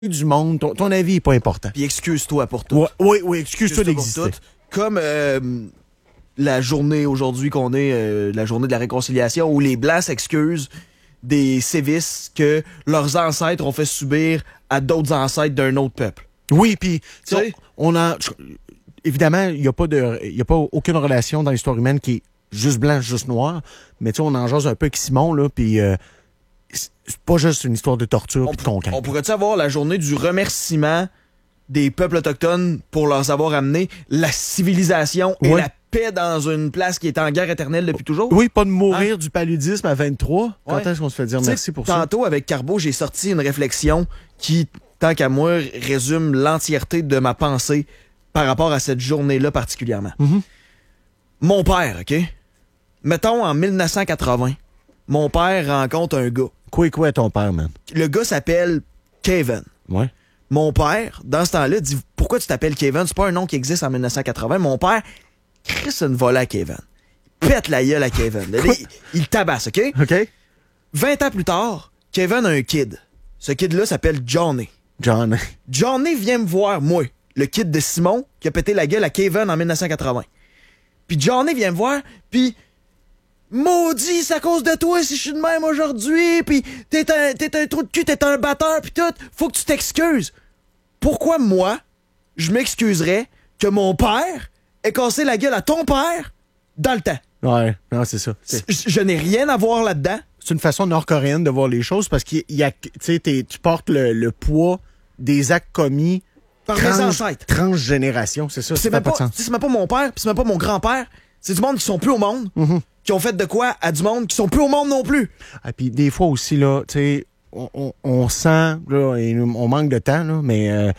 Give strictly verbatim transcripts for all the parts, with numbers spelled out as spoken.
du monde, ton, ton avis n'est pas important. Puis excuse-toi pour tout. Ouais, oui, oui, excuse-toi, Excuse-toi d'exister. pour tout. Comme euh, la journée aujourd'hui qu'on est, euh, la journée de la réconciliation, où les Blancs s'excusent des sévices que leurs ancêtres ont fait subir à d'autres ancêtres d'un autre peuple. Oui, puis Tu sais? on a évidemment, il n'y a pas de il y a pas aucune relation dans l'histoire humaine qui est juste blanc, juste noir, mais tu sais on en jase un peu avec Simon là, puis euh, c'est pas juste une histoire de torture On, puis de conquête. on pourrait-tu avoir la journée du remerciement des peuples autochtones pour leur avoir amené la civilisation et Ouais. la paix dans une place qui est en guerre éternelle depuis toujours? Oui, pas de mourir du paludisme à vingt-trois. Quand Ouais. est-ce qu'on se fait dire Tu sais, merci pour ça? Tantôt, avec Carbo, j'ai sorti une réflexion qui, tant qu'à moi, résume l'entièreté de ma pensée par rapport à cette journée-là particulièrement. Mhm. Mon père, OK? Mettons, en mille neuf cent quatre-vingts, mon père rencontre un gars. Quoi et quoi ton père, man? Le gars s'appelle Kevin. Ouais. Mon père, dans ce temps-là, dit « Pourquoi tu t'appelles Kevin? C'est pas un nom qui existe en mille neuf cent quatre-vingts. » Mon père crisse une volée à Kevin. Il pète la gueule à Kevin. Là, il, il tabasse, OK? OK. vingt ans plus tard, Kevin a un kid. Ce kid-là s'appelle Johnny. John. Johnny vient me voir, moi, le kid de Simon, qui a pété la gueule à Kevin en mille neuf cent quatre-vingts. Puis Johnny vient me voir, puis... Maudit, c'est à cause de toi si je suis de même aujourd'hui, puis t'es un, t'es un trou de cul, t'es un batteur, puis tout. Faut que tu t'excuses. Pourquoi moi, je m'excuserais que mon père ait cassé la gueule à ton père dans le temps? Ouais, non, c'est ça. C'est, Je, je n'ai rien à voir là-dedans. c'est une façon nord-coréenne de voir les choses parce qu'il y a, tu sais, t'es- tu portes le, le poids des actes commis Par mes ancêtres. transgénération, c'est ça. Puis Ça c'est fait même pas pas, de sens. tu sais, c'est même pas mon père, puis c'est même pas mon grand-père. C'est du monde qui sont plus au monde, Mhm. qui ont fait de quoi à du monde qui sont plus au monde non plus. Ah, puis des fois aussi, là, tu sais, on, on, on sent, là, et on manque de temps, là, mais euh,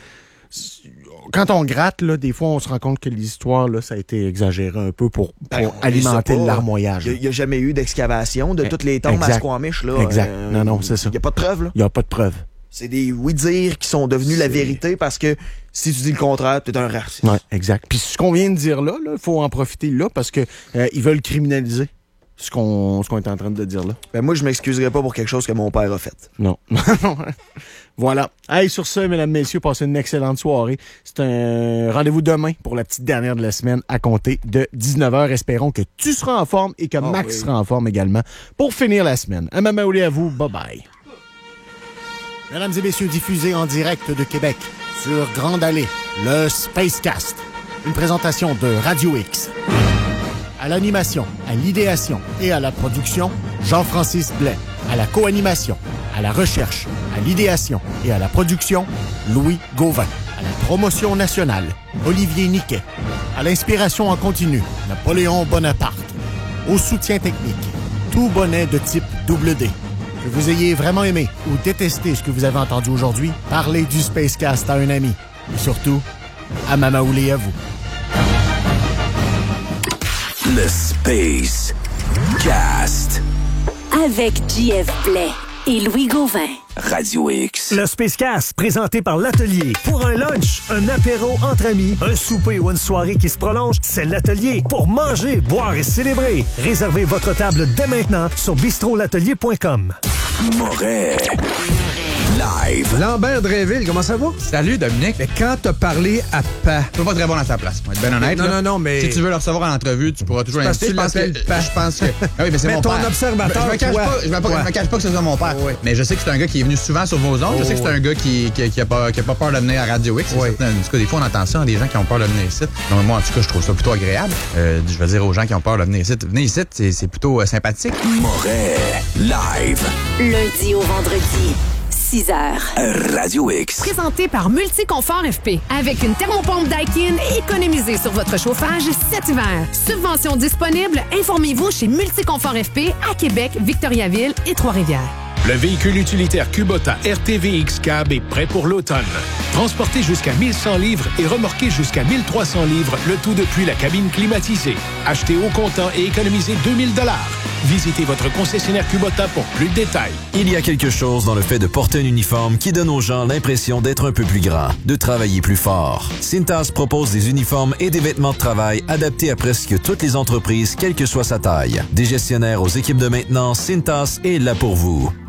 quand on gratte, là, des fois, on se rend compte que l'histoire, là, ça a été exagéré un peu pour, pour Ben, on alimenter les sait pas. larmoyage. Il n'y a, jamais eu d'excavation de Eh, toutes les tombes exact. à Squamish. Là. Exact. Non, non, c'est ça. Il n'y a pas de preuve. Là. Il n'y a pas de preuve. C'est des oui-dire qui sont devenus la C'est- vérité parce que si tu dis le contraire, t'es un raciste. Ouais, exact. Puis ce qu'on vient de dire là, il faut en profiter là parce que euh, ils veulent criminaliser ce qu'on ce qu'on est en train de dire là. Ben moi, je m'excuserai pas pour quelque chose que mon père a fait. Non. Voilà. Hey, sur ce, mesdames, messieurs, passez une excellente soirée. C'est un rendez-vous demain pour la petite dernière de la semaine à compter de dix-neuf heures. Espérons que tu seras en forme et que Oh Max oui. sera en forme également pour finir la semaine. Un mamaouli à vous. Bye-bye. Mesdames et messieurs, diffusé en direct de Québec sur Grande Allée, le Spacecast. Une présentation de Radio X. À l'animation, à l'idéation et à la production, Jean-Francis Blais. À la co-animation, à la recherche, à l'idéation et à la production, Louis Gauvin. À la promotion nationale, Olivier Niquet. À l'inspiration en continu, Napoléon Bonaparte. Au soutien technique, tout bonnet de type double D. Que vous ayez vraiment aimé ou détesté ce que vous avez entendu aujourd'hui, parlez du Spacecast à un ami. Et surtout, à Mamaouli à vous. Le Space Cast. Avec J F Blais et Louis Gauvin. Radio X. Le Spacecast, présenté par l'Atelier. Pour un lunch, un apéro entre amis, un souper ou une soirée qui se prolonge, c'est l'Atelier. Pour manger, boire et célébrer. Réservez votre table dès maintenant sur bistrot latelier point com. Moret. Live. Lambert Dreville, comment ça va? Salut Dominique. Mais quand t'as parlé à Pa... Je peux pas te répondre à ta place, pour être bien honnête. Non, là. non, non, mais- Si tu veux le recevoir en entrevue, tu pourras toujours Parce que l'inviter. tu l'appelles Pa. Je pense que. Ah oui, mais c'est Mais mon ton père. observateur, Je me cache toi. pas, je me, pas- Ouais. je me cache pas que ce soit mon père. Oui. Mais je sais que c'est un gars qui est venu souvent sur vos ondes. Je sais que c'est un gars qui, qui, qui, a pas, qui a pas peur de venir à Radio X. Oui. C'est- En tout cas, des fois, on entend ça, hein, des gens qui ont peur de venir ici. Donc, moi, en tout cas, je trouve ça plutôt agréable. Euh, je veux dire aux gens qui ont peur de venir ici. Venez ici, c'est c'est plutôt euh, sympathique. Moret. Live. Lundi au vendredi, six heures. Radio X. Présenté par Multiconfort F P. Avec une thermopompe Daikin, économisez sur votre chauffage cet hiver. Subvention disponible, informez-vous chez Multiconfort F P à Québec, Victoriaville et Trois-Rivières. Le véhicule utilitaire Kubota R T V X Cab est prêt pour l'automne. Transporté jusqu'à mille cent livres et remorqué jusqu'à mille trois cents livres, le tout depuis la cabine climatisée. Achetez au comptant et économisez deux mille dollars. Visitez votre concessionnaire Kubota pour plus de détails. Il y a quelque chose dans le fait de porter un uniforme qui donne aux gens l'impression d'être un peu plus grand, de travailler plus fort. Cintas propose des uniformes et des vêtements de travail adaptés à presque toutes les entreprises, quelle que soit sa taille. Des gestionnaires aux équipes de maintenance, Cintas est là pour vous.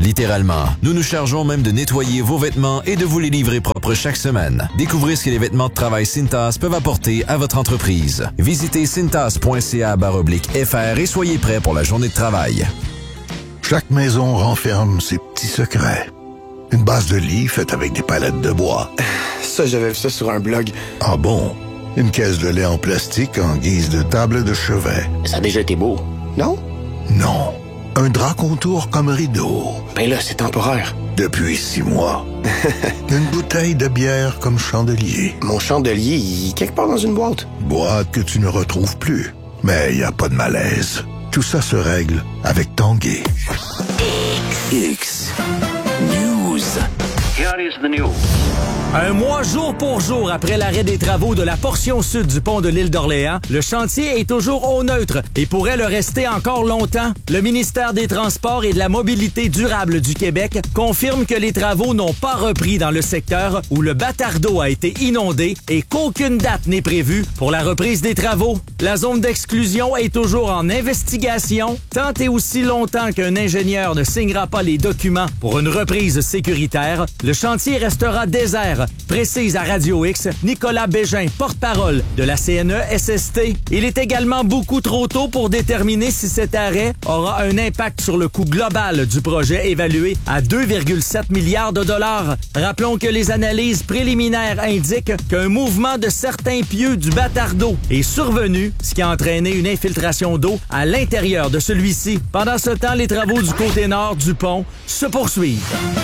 littéralement. Nous nous chargeons même de nettoyer vos vêtements et de vous les livrer propres chaque semaine. Découvrez ce que les vêtements de travail Cintas peuvent apporter à votre entreprise. Visitez cintas.ca barre oblique FR et soyez prêts pour la journée de travail. Chaque maison renferme ses petits secrets. Une base de lit faite avec des palettes de bois. Ça, j'avais vu ça sur un blog. Ah bon? Une caisse de lait en plastique en guise de table de chevet. Ça a déjà été beau, non? Non. Un drap contour comme rideau. Ben là, c'est temporaire. Depuis six mois. Une bouteille de bière comme chandelier. Mon chandelier, il est quelque part dans une boîte. Boîte que tu ne retrouves plus. Mais il n'y a pas de malaise. Tout ça se règle avec Tanguay. X News. Here is the news. Un mois jour pour jour après l'arrêt des travaux de la portion sud du pont de l'île d'Orléans, le chantier est toujours au neutre et pourrait le rester encore longtemps. Le ministère des Transports et de la Mobilité durable du Québec confirme que les travaux n'ont pas repris dans le secteur où le Batardeau a été inondé et qu'aucune date n'est prévue pour la reprise des travaux. La zone d'exclusion est toujours en investigation, tant et aussi longtemps qu'un ingénieur ne signera pas les documents pour une reprise sécuritaire. Le chantier restera désert, précise à Radio X Nicolas Bégin, porte-parole de la C N E S S T. Il est également beaucoup trop tôt pour déterminer si cet arrêt aura un impact sur le coût global du projet évalué à deux virgule sept milliards de dollars. Rappelons que les analyses préliminaires indiquent qu'un mouvement de certains pieux du Batardeau est survenu, ce qui a entraîné une infiltration d'eau à l'intérieur de celui-ci. Pendant ce temps, les travaux du côté nord du pont se poursuivent.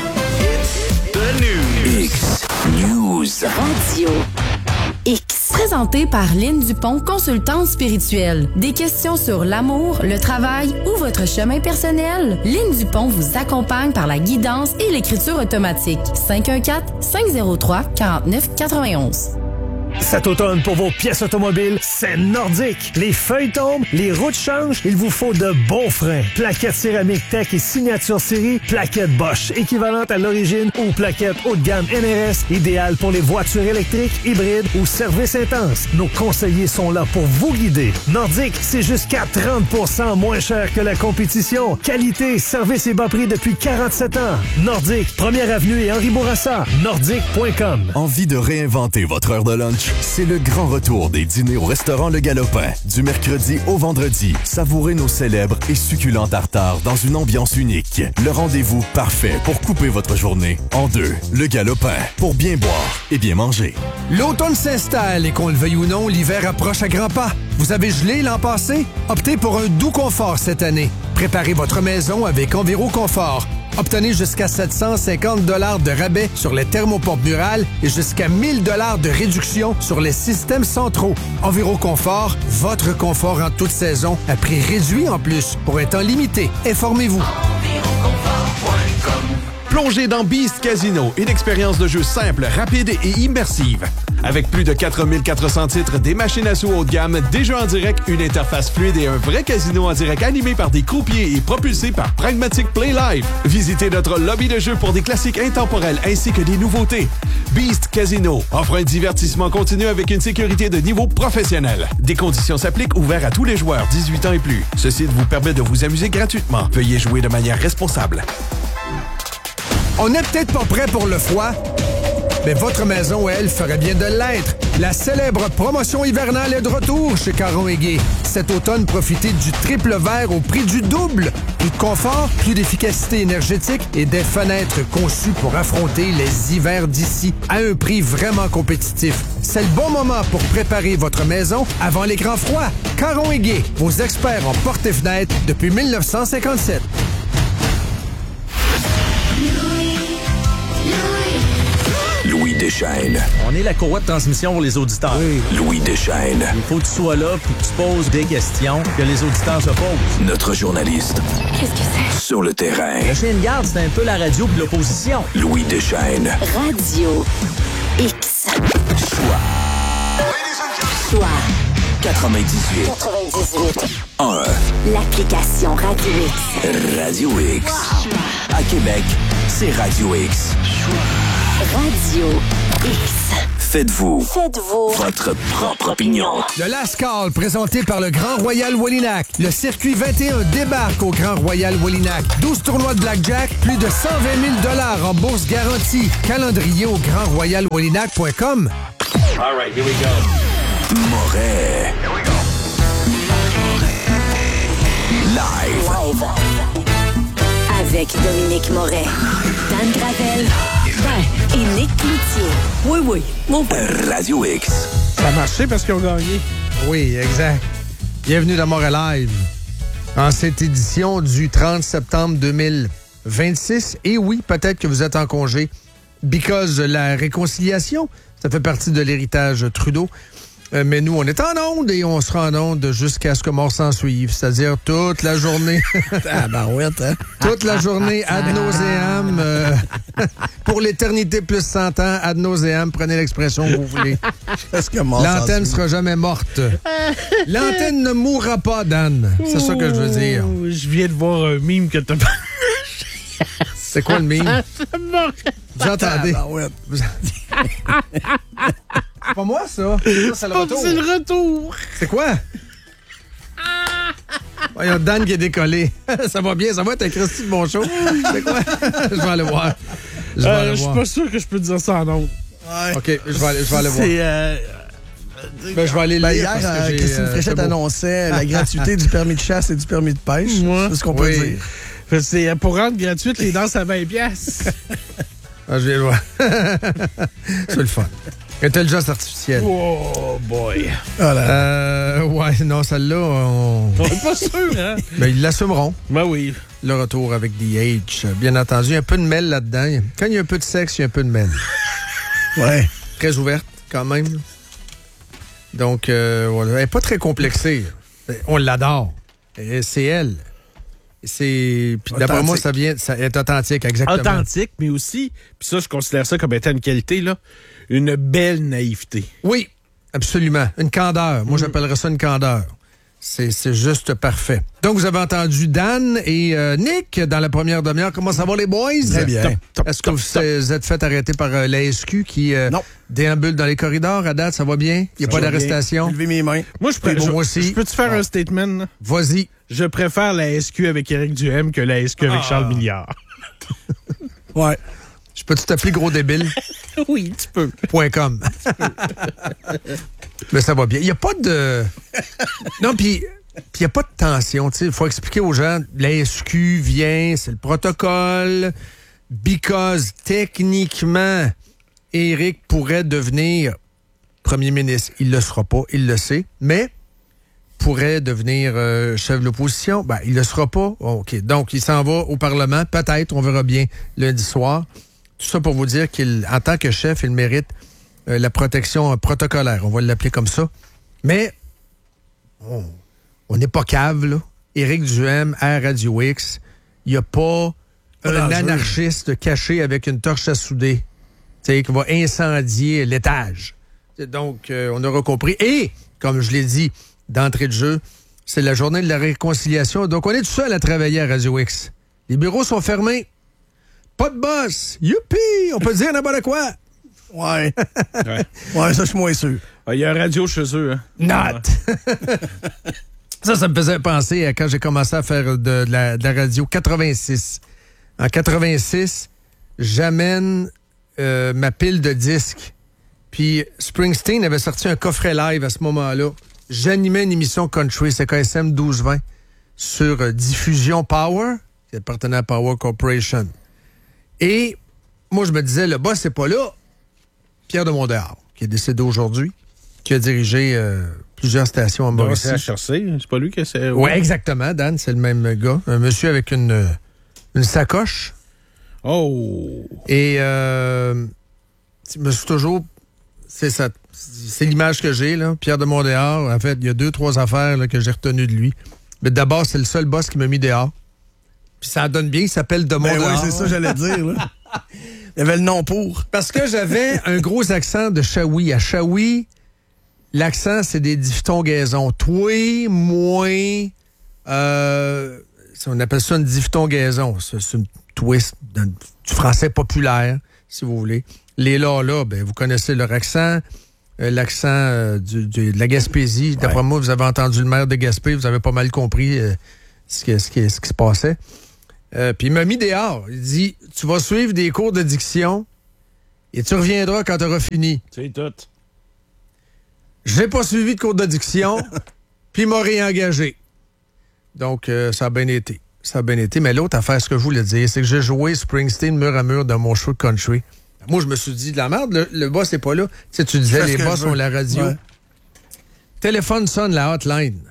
X News. Radio X. Présenté par Lynne Dupont, consultante spirituelle. Des questions sur l'amour, le travail ou votre chemin personnel? Lynne Dupont vous accompagne par la guidance et l'écriture automatique. cinq un quatre, cinq zéro trois, quatre neuf quatre un un. Cet automne, pour vos pièces automobiles, c'est Nordique. Les feuilles tombent, les routes changent, il vous faut de bons freins. Plaquettes céramique Tech et signature série, plaquettes Bosch, équivalentes à l'origine ou plaquettes haut de gamme N R S, idéales pour les voitures électriques, hybrides ou service intense. Nos conseillers sont là pour vous guider. Nordique, c'est jusqu'à trente pour cent moins cher que la compétition. Qualité, service et bas prix depuis quarante-sept ans. Nordique, première avenue et Henri Bourassa. Nordique point com. Envie de réinventer votre heure de lunch? C'est le grand retour des dîners au restaurant Le Galopin. Du mercredi au vendredi, savourez nos célèbres et succulents tartares dans une ambiance unique. Le rendez-vous parfait pour couper votre journée en deux. Le Galopin, pour bien boire et bien manger. L'automne s'installe et qu'on le veuille ou non, l'hiver approche à grands pas. Vous avez gelé l'an passé? Optez pour un doux confort cette année. Préparez votre maison avec Enviro Confort. Obtenez jusqu'à sept cent cinquante dollars de rabais sur les thermopompes murales et jusqu'à mille dollars de réduction sur les systèmes centraux. Enviro Confort, votre confort en toute saison, à prix réduit en plus, pour un temps limité. Informez-vous. Plongez dans Beast Casino, une expérience de jeu simple, rapide et immersive. Avec plus de quatre mille quatre cents titres, des machines à sous haut de gamme, des jeux en direct, une interface fluide et un vrai casino en direct animé par des croupiers et propulsé par Pragmatic Play Live. Visitez notre lobby de jeu pour des classiques intemporels ainsi que des nouveautés. Beast Casino offre un divertissement continu avec une sécurité de niveau professionnel. Des conditions s'appliquent, ouverts à tous les joueurs dix-huit ans et plus. Ce site vous permet de vous amuser gratuitement. Veuillez jouer de manière responsable. On n'est peut-être pas prêt pour le froid, mais votre maison, elle, ferait bien de l'être. La célèbre promotion hivernale est de retour chez Caron et Guay. Cet automne, profitez du triple vert au prix du double. Plus de confort, plus d'efficacité énergétique et des fenêtres conçues pour affronter les hivers d'ici à un prix vraiment compétitif. C'est le bon moment pour préparer votre maison avant les grands froids. Caron et Guay, vos experts en portes et fenêtres depuis mille neuf cent cinquante-sept. Louis Deschaines. On est la courroie de transmission pour les auditeurs. Oui. Louis Deschaines. Il faut que tu sois là puis que tu poses des questions que les auditeurs se posent. Notre journaliste. Qu'est-ce que c'est? Sur le terrain. Le chien de garde, c'est un peu la radio puis l'opposition. Louis Deschaines. Radio X. Choix. Choix. quatre-vingt-dix-huit. quatre-vingt-dix-huit. un. L'application Radio X. Radio X. À Québec, c'est Radio X. Radio X. Faites-vous. Faites-vous. Votre propre opinion. Le Last Call, présenté par le Grand Royal Wallinac. Le circuit vingt et un débarque au Grand Royal Wallinac. douze tournois de blackjack, plus de cent vingt mille dollars en bourse garantie. Calendrier au grand royal wallinac point com. All right, here we go. Moret. Here we go. Live. Live. Avec Dominique Moret, Dan Gravel, ben, et Nick Cloutier. Oui, oui, mon père. Radio X. Ça a marché parce qu'ils ont gagné. Oui, exact. Bienvenue dans Moret Live. En cette édition du trente septembre deux mille vingt-six. Et oui, peut-être que vous êtes en congé. Because la réconciliation, ça fait partie de l'héritage Trudeau. Euh, mais nous, on est en onde et on sera en onde jusqu'à ce que mort s'en suive. C'est-à-dire toute la journée. Ah, barouette, hein? Toute la journée ad nauseam. Euh, pour l'éternité plus cent ans, ad nauseam. Prenez l'expression que vous voulez. Parce que mort L'antenne s'en sera jamais morte. L'antenne ne mourra pas, Dan. C'est ça que je veux dire. Oh, je viens de voir un mime que t'as pas. C'est quoi le mime? Vous entendez? Ah, barouette. Vous... C'est pas moi, ça. Ça, c'est le retour. C'est le retour. C'est quoi? Il y a Dan qui est décollé. Ça va bien, ça va être un Christy de bon show. C'est quoi? Je vais aller voir. Je vais Euh, aller je suis voir. pas sûr que je peux dire ça en ondes. Ouais. OK, je vais aller, je vais aller voir. C'est. Euh... Ben, je vais aller Ben, lire hier, parce que euh, j'ai, Christine euh, Fréchette c'est beau. annonçait la gratuité du permis de chasse et du permis de pêche. Ouais. C'est ce qu'on peut Oui. dire. Fait que c'est pour rendre gratuite les danses à vingt piastres. Ah, je vais le voir. C'est le fun. Intelligence artificielle. Oh boy. Euh, ouais, non, celle-là, on... On est pas sûr, hein? Ben, ils l'assumeront. Ben oui. Le retour avec D H. Bien entendu, un peu de mêle là-dedans. Quand il y a un peu de sexe, il y a un peu de mêle. Ouais. Très ouverte, quand même. Donc, euh, voilà. Elle n'est pas très complexée. On l'adore. Et c'est elle. C'est... Puis d'après moi, ça vient... Ça est authentique, exactement. Authentique, mais aussi, puis ça, je considère ça comme étant une qualité, là, une belle naïveté. Oui, absolument. Une candeur. Moi, j'appellerais ça une candeur. C'est, c'est juste parfait. Donc, vous avez entendu Dan et euh, Nick dans la première demi-heure. Comment ça va, les boys? Très bien. Top, top, Est-ce que vous vous êtes fait arrêter par euh, la S Q qui euh, déambule dans les corridors? À date, ça va bien? Il n'y a Ça pas va d'arrestation? J'ai levé mes mains. Moi, je, Puis pré- moi je, aussi. je peux-tu faire Ah. un statement? Là? Vas-y. Je préfère la S Q avec Éric Duhem que la S Q avec Ah. Charles Milliard. Ouais. Je peux-tu t'appeler gros débile? Oui, tu peux. Point com. Mais ça va bien. Il n'y a pas de... Non, puis... Puis il n'y a pas de tension, tu sais. Il faut expliquer aux gens, la S Q vient, c'est le protocole, because techniquement, Éric pourrait devenir premier ministre. Il ne le sera pas, il le sait, mais pourrait devenir euh, chef de l'opposition. Ben, il ne le sera pas. OK. Donc, il s'en va au Parlement. Peut-être, on verra bien lundi soir. Tout ça pour vous dire qu'en tant que chef, il mérite euh, la protection euh, protocolaire. On va l'appeler comme ça. Mais... Oh. On n'est pas cave, là. Éric Duhem à Radio X. Il n'y a pas, pas un anarchiste caché avec une torche à souder, tu sais, qui va incendier l'étage. Donc, euh, on aura compris. Et, comme je l'ai dit d'entrée de jeu, c'est la journée de la réconciliation. Donc, on est tout seul à travailler à Radio X. Les bureaux sont fermés. Pas de boss. Youpi! On peut dire n'importe quoi. Ouais. Ouais. Ouais, ça, je suis moins sûr. Il y a un radio chez eux, hein? Not! Ça, ça me faisait penser à quand j'ai commencé à faire de, de, la, de la radio quatre-vingt-six. En quatre-vingt-six, j'amène euh, ma pile de disques. Puis Springsteen avait sorti un coffret live à ce moment-là. J'animais une émission country, c'est K S M douze vingt, sur euh, Diffusion Power, qui appartenait à Power Corporation. Et moi, je me disais, le boss, c'est pas là. Pierre de Mondéard, qui est décédé aujourd'hui, qui a dirigé euh, plusieurs stations en Mauricie. C'est H R C, c'est pas lui qui c'est. Oui, exactement, Dan, c'est le même gars. Un monsieur avec une, une sacoche. Oh! Et euh, je me suis toujours... C'est ça, c'est l'image que j'ai, là. Pierre de Mondéard, en fait, il y a deux, trois affaires là, que j'ai retenues de lui. Mais d'abord, c'est le seul boss qui m'a mis dehors. Puis ça donne bien, il s'appelle de Ben Mondéard. oui, c'est ça que j'allais dire, là. Il y avait le nom pour. Parce que j'avais un gros accent de Shawi. À Shawi, l'accent, c'est des diphtongaisons. Toi, moi, euh, on appelle ça une diphtongaison. C'est une twist du français populaire, si vous voulez. Les là-là, ben, vous connaissez leur accent, euh, l'accent euh, du, du- de la Gaspésie. D'après Ouais. moi, vous avez entendu le maire de Gaspé, vous avez pas mal compris euh, ce, qui, ce, qui, ce qui se passait. Euh, Puis il m'a mis dehors. Il dit, tu vas suivre des cours de diction et tu reviendras quand tu auras fini. C'est tout. J'ai pas suivi de cours de diction, puis il m'a réengagé. Donc, euh, ça a bien été. Ça a bien été. Mais l'autre affaire, ce que je voulais dire, c'est que j'ai joué Springsteen mur à mur dans mon show de country. Moi, je me suis dit, de la merde, le, le boss n'est pas là. Tu sais, tu disais, fais ce les que boss je veux. ont la radio. Ouais. Téléphone sonne la hotline.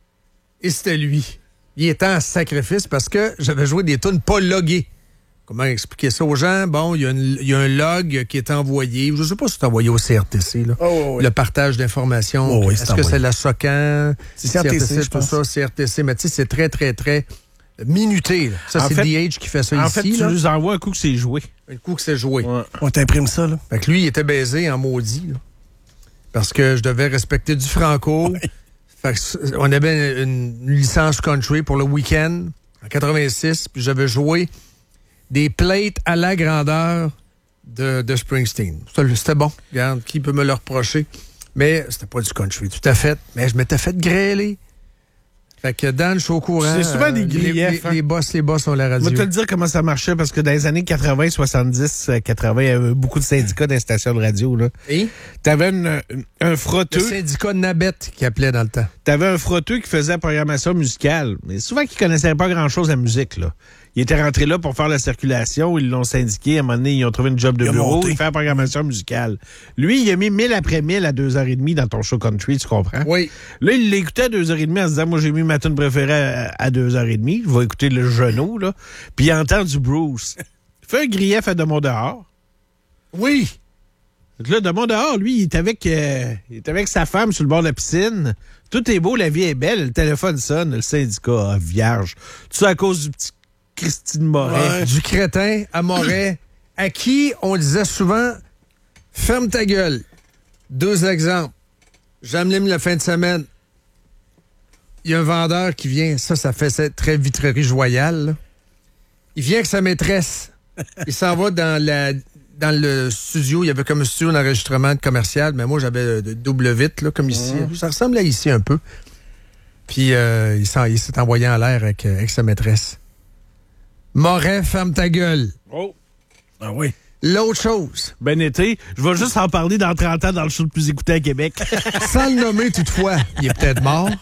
Et c'était lui. Il était en sacrifice parce que j'avais joué des tunes pas loguées. Comment expliquer ça aux gens? Bon, il y, a une- il y a un log qui est envoyé. Je sais pas si c'est envoyé au C R T C, là. Oh, oui, oui. Le partage d'informations. Oh, oui, c'est Est-ce que envoyé. c'est la Socan? C'est C R T C, je tout pense. ça, C R T C. Mais tu sais, c'est très, très, très minuté. là. Ça, En c'est fait- D H qui fait ça En ici. fait, tu là. nous envoies un coup que c'est joué. Un coup que c'est joué. On t'imprime ça, là. Fait que lui, il était baisé en maudit. là. Parce que je devais respecter du franco. Fait que c- on avait une, une licence country pour le week-end en quatre-vingt-six, puis j'avais joué des plates à la grandeur de, de Springsteen. C'était c'était bon. Regarde, qui peut me le reprocher? Mais c'était pas du country, tout à fait. Mais je m'étais fait grêler. Fait que Dan, je suis au courant. C'est souvent des euh, les- griefs, Les, hein. les boss, les boss ont la Je radio. vais te le dire comment ça marchait, parce que dans les années quatre-vingt, soixante-dix, quatre-vingt, il y avait beaucoup de syndicats dans les stations de radio. Là. Et? T'avais une- un Le frotteux. syndicat Nabette qui appelait dans le temps. T'avais un frotteux qui faisait la programmation musicale, mais souvent qui connaissait pas grand-chose à la musique. Là. Il était rentré là pour faire la circulation, ils l'ont syndiqué, à un moment donné, ils ont trouvé une job de Il a bureau, monté. il fait la programmation musicale. Lui, il a mis mille après mille à deux heures trente dans ton show country, tu comprends? Oui. Là, il l'écoutait à deux heures trente en se disant, moi, j'ai mis ma tune préférée à, à deux heures trente, je vais écouter le genou, là, puis il entend du Bruce. Il fait un grief à Demont dehors. Oui. Fait que là, Demont dehors, lui, il est avec, euh, il est avec sa femme sur le bord de la piscine. Tout est beau, la vie est belle, le téléphone sonne, le syndicat, ah, vierge. Tout ça à cause du petit Christine Moret. Ouais. Du crétin à Moret, à qui on disait souvent « Ferme ta gueule ». Deux exemples. J'aime la fin de semaine. Il y a un vendeur qui vient, ça, ça fait cette très vitrerie joyale. là. Il vient avec sa maîtresse. Il s'en va dans la dans le studio. Il y avait comme un studio d'enregistrement de commercial, mais moi, j'avais de double vitre, là, comme ici. Ça ressemble à ici un peu. Puis euh, il s'en- il s'est envoyé en l'air avec, euh, avec sa maîtresse. Moret, ferme ta gueule. Oh. Ah oui. L'autre chose. Ben été, je vais juste en parler dans trente ans dans le show le plus écouté à Québec. Sans le nommer toutefois, il est peut-être mort.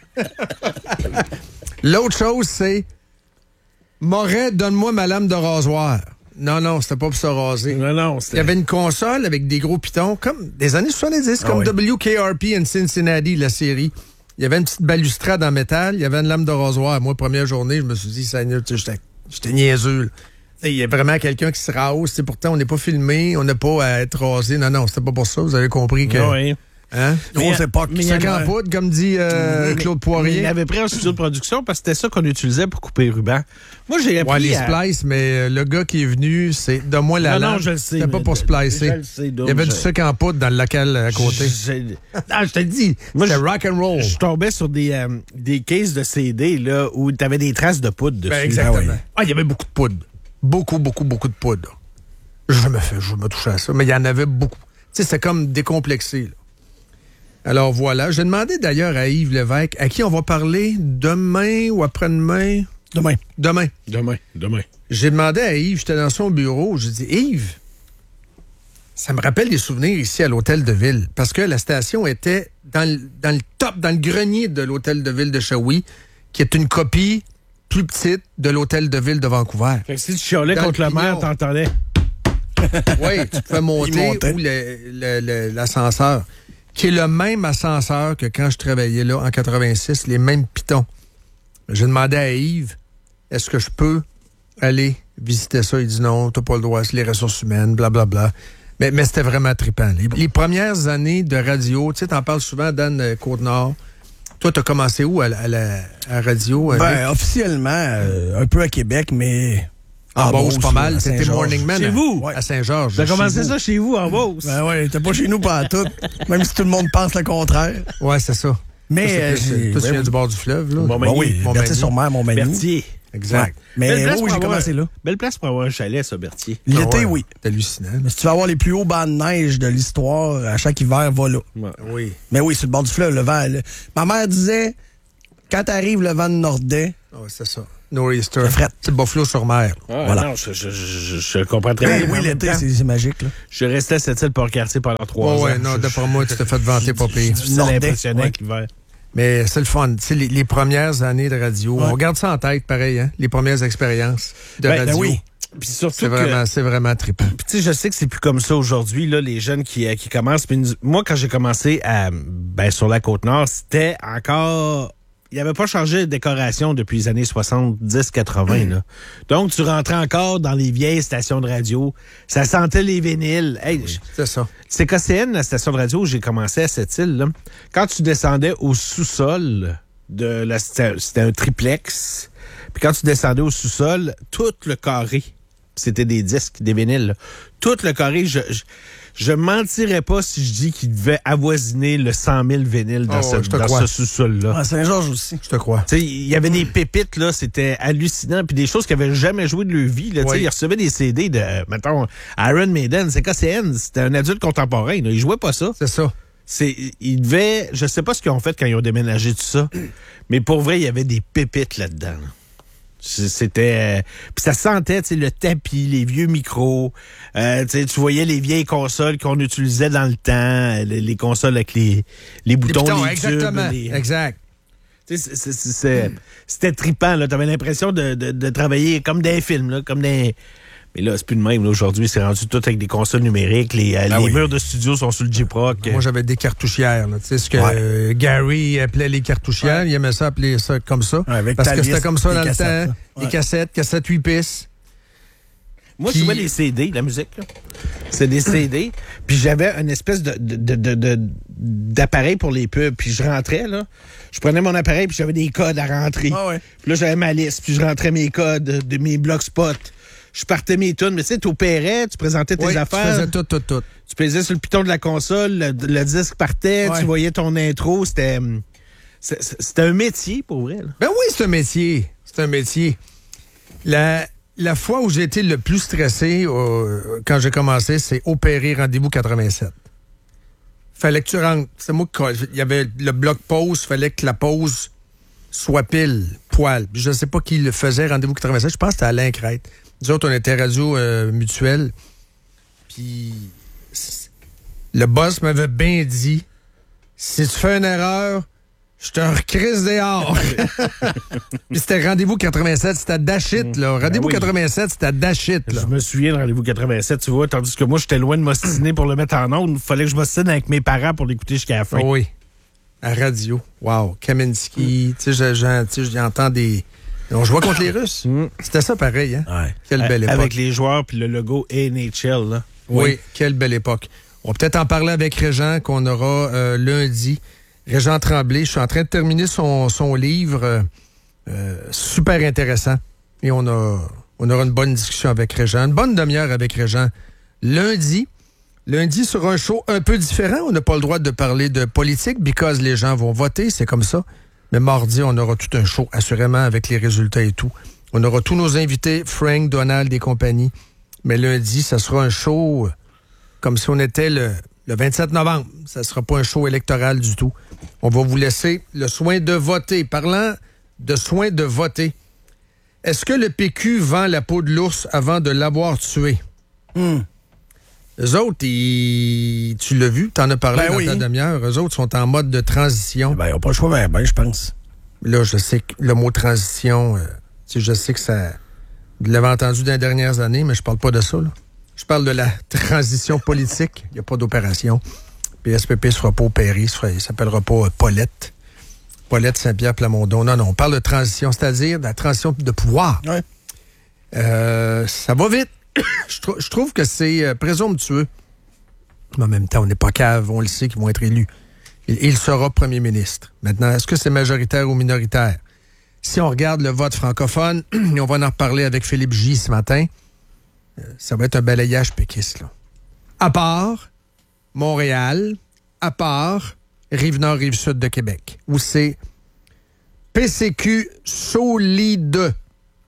L'autre chose, c'est Moret, donne-moi ma lame de rasoir. Non, non, c'était pas pour se raser. Non, non, Il y avait une console avec des gros pitons, comme des années soixante-dix, Ah comme oui. W K R P and Cincinnati, la série. Il y avait une petite balustrade en métal, il y avait une lame de rasoir. Moi, première journée, je me suis dit, Seigneur, tu sais, j'étais- j'étais niaiseux. là. Tu sais, il y a vraiment quelqu'un qui se rase. Tu sais, pourtant, on n'est pas filmé, on n'a pas à être rasé. Non, non, c'était pas pour ça. Vous avez compris que... Oui. Hein? Grosse époque. mais il y Sac en en a- poudre, comme dit euh, Mais- Claude mais Poirier. Il avait pris un studio de production parce que c'était ça qu'on utilisait pour couper les rubans. Moi, j'ai appris Ouais, les à... splices, mais euh, le gars qui est venu, c'est donne-moi la Non, non, lame. je le sais, C'était pas mais pour je- splicer. je le sais, donc Il y avait je- du sucre en poudre dans le local à côté. J'ai- Ah, je te le dis, Moi, c'était je- rock and roll. Je tombais sur des, euh, des cases de C D là, où tu avais des traces de poudre dessus. Ben, exactement. Ah ouais. Ah, il y avait beaucoup de poudre. Beaucoup, beaucoup, beaucoup de poudre. Je me fais, je me touchais à ça, mais il y en avait beaucoup. Tu sais, c'était comme décomplexé. là. Alors voilà. J'ai demandé d'ailleurs à Yves Lévesque, à qui on va parler demain ou après-demain. Demain. Demain. Demain, demain. J'ai demandé à Yves, j'étais dans son bureau, j'ai dit, Yves, ça me rappelle des souvenirs ici à l'hôtel de ville, parce que la station était dans le, dans le top, dans le grenier de l'hôtel de ville de Shawi, qui est une copie plus petite de l'hôtel de ville de Vancouver. Fait que si tu chialais Dans contre le le maire, pignon. t'entendais. Oui, tu pouvais Il monter montait. ou le- le- le- l'ascenseur, qui est le même ascenseur que quand je travaillais là en quatre-vingt-six, les mêmes pitons. J'ai demandé à Yves, est-ce que je peux aller visiter ça? Il dit non, t'as pas le droit, c'est les ressources humaines, blablabla. Mais, mais c'était vraiment trippant. Les, les premières années de radio, tu sais, t'en parles souvent, Dan euh, Côte-Nord. Toi, t'as commencé où à la, à la- à la radio? euh, Ben, officiellement, euh, un peu à Québec, mais. en Beauce, Beauce, pas mal. à C'était Saint-Georges. Morning Man Chez à, vous? à Saint-Georges. T'as chez commencé vous. ça chez vous, en Beauce. Ben ouais, t'es pas chez nous pas à tout. Même si tout le monde pense le contraire. Ouais, c'est ça. Mais Toi, euh, c'est plus- j'ai- toi, tu ben viens oui. du bord du fleuve, là. Ben oui, Montmagny. Berthier-sur-Mer, Montmagny. Berthier. Exact. Ouais. Mais Belle place oui, pour j'ai avoir- commencé là. Belle place pour avoir un chalet, ça, Berthier. L'été, Ah ouais. oui. C'est hallucinant. Mais si tu veux avoir les plus hauts bancs de neige de l'histoire, à chaque hiver, va là. Ouais. Oui. Mais oui, sur le bord du fleuve, le vent. le- Ma mère disait, quand t'arrives le vent de Nordais, Oh, c'est ça. Nor'easter. c'est frette. C'est Buffalo sur mer. Ah, Voilà. Non, je, je, je, je comprends très Ben bien. oui, mais en l'été, même temps, c'est c'est magique. Là. Je restais à cette île Port-Cartier pendant trois Ouais, ans. ouais, non, Je- d'après moi, tu t'es fait vanter pas pire. C'est Nordais, impressionnant ouais. avec l'hiver. Mais c'est le fun. Tu sais, les, les premières années de radio, Ouais. on garde ça en tête, pareil, hein? Les premières expériences de Ben, radio. ben oui. Puis surtout C'est que- vraiment, c'est vraiment trippant. Puis tu sais, je sais que c'est plus comme ça aujourd'hui, là, les jeunes qui, euh, qui commencent. Puis nous- moi, quand j'ai commencé à, ben, sur la Côte-Nord, c'était encore... Il n'y avait pas changé de décoration depuis les années soixante-dix quatre-vingts. Là. Donc, tu rentrais encore dans les vieilles stations de radio. Ça sentait les vinyles. Hey, je- C'est ça. c'est K C N, la station de radio où j'ai commencé à cette île. Là. Quand tu descendais au sous-sol de la c'était c'était un triplex. Puis quand tu descendais au sous-sol, tout le carré, c'était des disques, des vinyles. Là. Tout le carré, je, je je mentirais pas si je dis qu'il devait avoisiner le cent mille vinyles dans, Oh, ce, je te dans crois. ce sous-sol-là. À Saint-Georges aussi. Je te crois. Tu sais, il y avait des pépites, là, c'était hallucinant. Puis des choses qu'ils n'avaient jamais joué de leur vie. Là, tu sais, Oui. ils recevaient des C D de, mettons, Iron Maiden, c'est K C N, c'était un adulte contemporain. Là, ils jouaient pas ça. C'est ça. C'est, ils devaient, je sais pas ce qu'ils ont fait quand ils ont déménagé tout ça, mais pour vrai, il y avait des pépites là-dedans. là. C- C'était... euh, Puis ça sentait, tu sais, le tapis, les vieux micros. Euh, tu sais, tu voyais les vieilles consoles qu'on utilisait dans le temps, euh, les, les consoles avec les, les boutons, boutons, les exactement. tubes. les- Exact. tu sais, c'est- c'est- c'est- c'est- C'était trippant, là. T'avais l'impression de, de, de travailler comme des films, là, comme des... Mais là, c'est plus de même. là. Aujourd'hui, c'est rendu tout avec des consoles numériques. Les, euh, Ben les oui. murs de studio sont sur le J-Proc. Moi, j'avais des cartouchières. là. Tu sais ce que Ouais. euh, Gary appelait les cartouchières. Il aimait ça appeler ça comme ça. Ouais, avec parce ta que c'était liste, comme ça des dans le cassettes, temps. là. Des Ouais. cassettes, cassettes huit pistes. Moi, Qui- je jouais les C D, la musique. là. C'est des C D. Puis j'avais une espèce de, de, de, de- de- d'appareil pour les pubs. Puis je rentrais, là. Je prenais mon appareil, puis j'avais des codes à rentrer. Ah ouais. Puis là, j'avais ma liste, puis je rentrais mes codes de mes blocs spots. Je partais mes tunes. Mais tu sais, t'opérais, tu présentais tes Oui, tu affaires. faisais tout, tout, tout. Tu pesais sur le piton de la console, le, le disque partait, Ouais. tu voyais ton intro. C'était, hum, c'est- c'est- c'était un métier, pour vrai. là. Ben oui, c'est un métier. C'est un métier. La, la fois où j'ai été le plus stressé euh, quand j'ai commencé, c'est opérer Rendez-vous quatre-vingt-sept. Fallait que tu rentres. C'est moi qui... Il y avait le bloc pause, fallait que la pause soit pile, poil. Puis je sais pas qui le faisait, Rendez-vous quatre-vingt-sept. Je pense que c'était Alain Crête. Nous autres, on était radio euh, mutuelle. Puis c- le boss m'avait bien dit, si tu fais une erreur, je te recrise dehors. Puis c'était Rendez-vous quatre-vingt-sept, c'était Dashit, là. Rendez-vous oui. quatre-vingt-sept, c'était Dashit, là. Je me souviens de Rendez-vous quatre-vingt-sept, tu vois, tandis que moi, j'étais loin de m'ostiner pour le mettre en ondes. Il fallait que je m'ostine avec mes parents pour l'écouter jusqu'à la fin. Oh oui. À radio. Wow. Kaminski. Tu sais, je- je- tu sais, j'entends des... On jouait contre les Russes. C'était ça pareil, hein? Ouais. Quelle belle Euh, époque. Avec les joueurs puis le logo N H L, là. Oui, quelle belle époque. On va peut-être en parler avec Régent qu'on aura euh, lundi. Régent Tremblay, je suis en train de terminer son, son livre. euh, euh, super intéressant. Et on, a, on aura une bonne discussion avec Régent. Une bonne demi-heure avec Régent. Lundi, lundi sur un show un peu différent. On n'a pas le droit de parler de politique because les gens vont voter, c'est comme ça. Mais mardi, on aura tout un show, assurément, avec les résultats et tout. On aura tous nos invités, Frank, Donald et compagnie. Mais lundi, ça sera un show comme si on était le, le vingt-sept novembre. Ça ne sera pas un show électoral du tout. On va vous laisser le soin de voter. Parlant de soin de voter, est-ce que le P Q vend la peau de l'ours avant de l'avoir tué? Hmm. Eux autres, ils... tu l'as vu, t'en as parlé Ben dans oui. ta demi-heure. Eux autres sont en mode de transition. Ben, ils n'ont pas le choix, ben, ben, je pense. Là, je sais que le mot transition, euh, tu sais, je sais que ça... Vous l'avez entendu dans les dernières années, mais je parle pas de ça, là. Je parle de la transition politique. Il n'y a pas d'opération. Puis S P P ne se fera pas opérer. Il se fera- il s'appellera pas euh, Paulette. Paulette Saint-Pierre Plamondon. Non, non, on parle de transition, c'est-à-dire de la transition de pouvoir. Ouais. Euh, ça va vite. je, trou- je trouve que c'est euh, présomptueux. Mais en même temps, on n'est pas cave, on le sait qu'ils vont être élus. Il, il sera premier ministre. Maintenant, est-ce que c'est majoritaire ou minoritaire? Si on regarde le vote francophone, et on va en reparler avec Philippe J ce matin, euh, ça va être un balayage péquiste, là. À part Montréal, à part Rive-Nord, Rive-Sud de Québec, où c'est P C Q solide.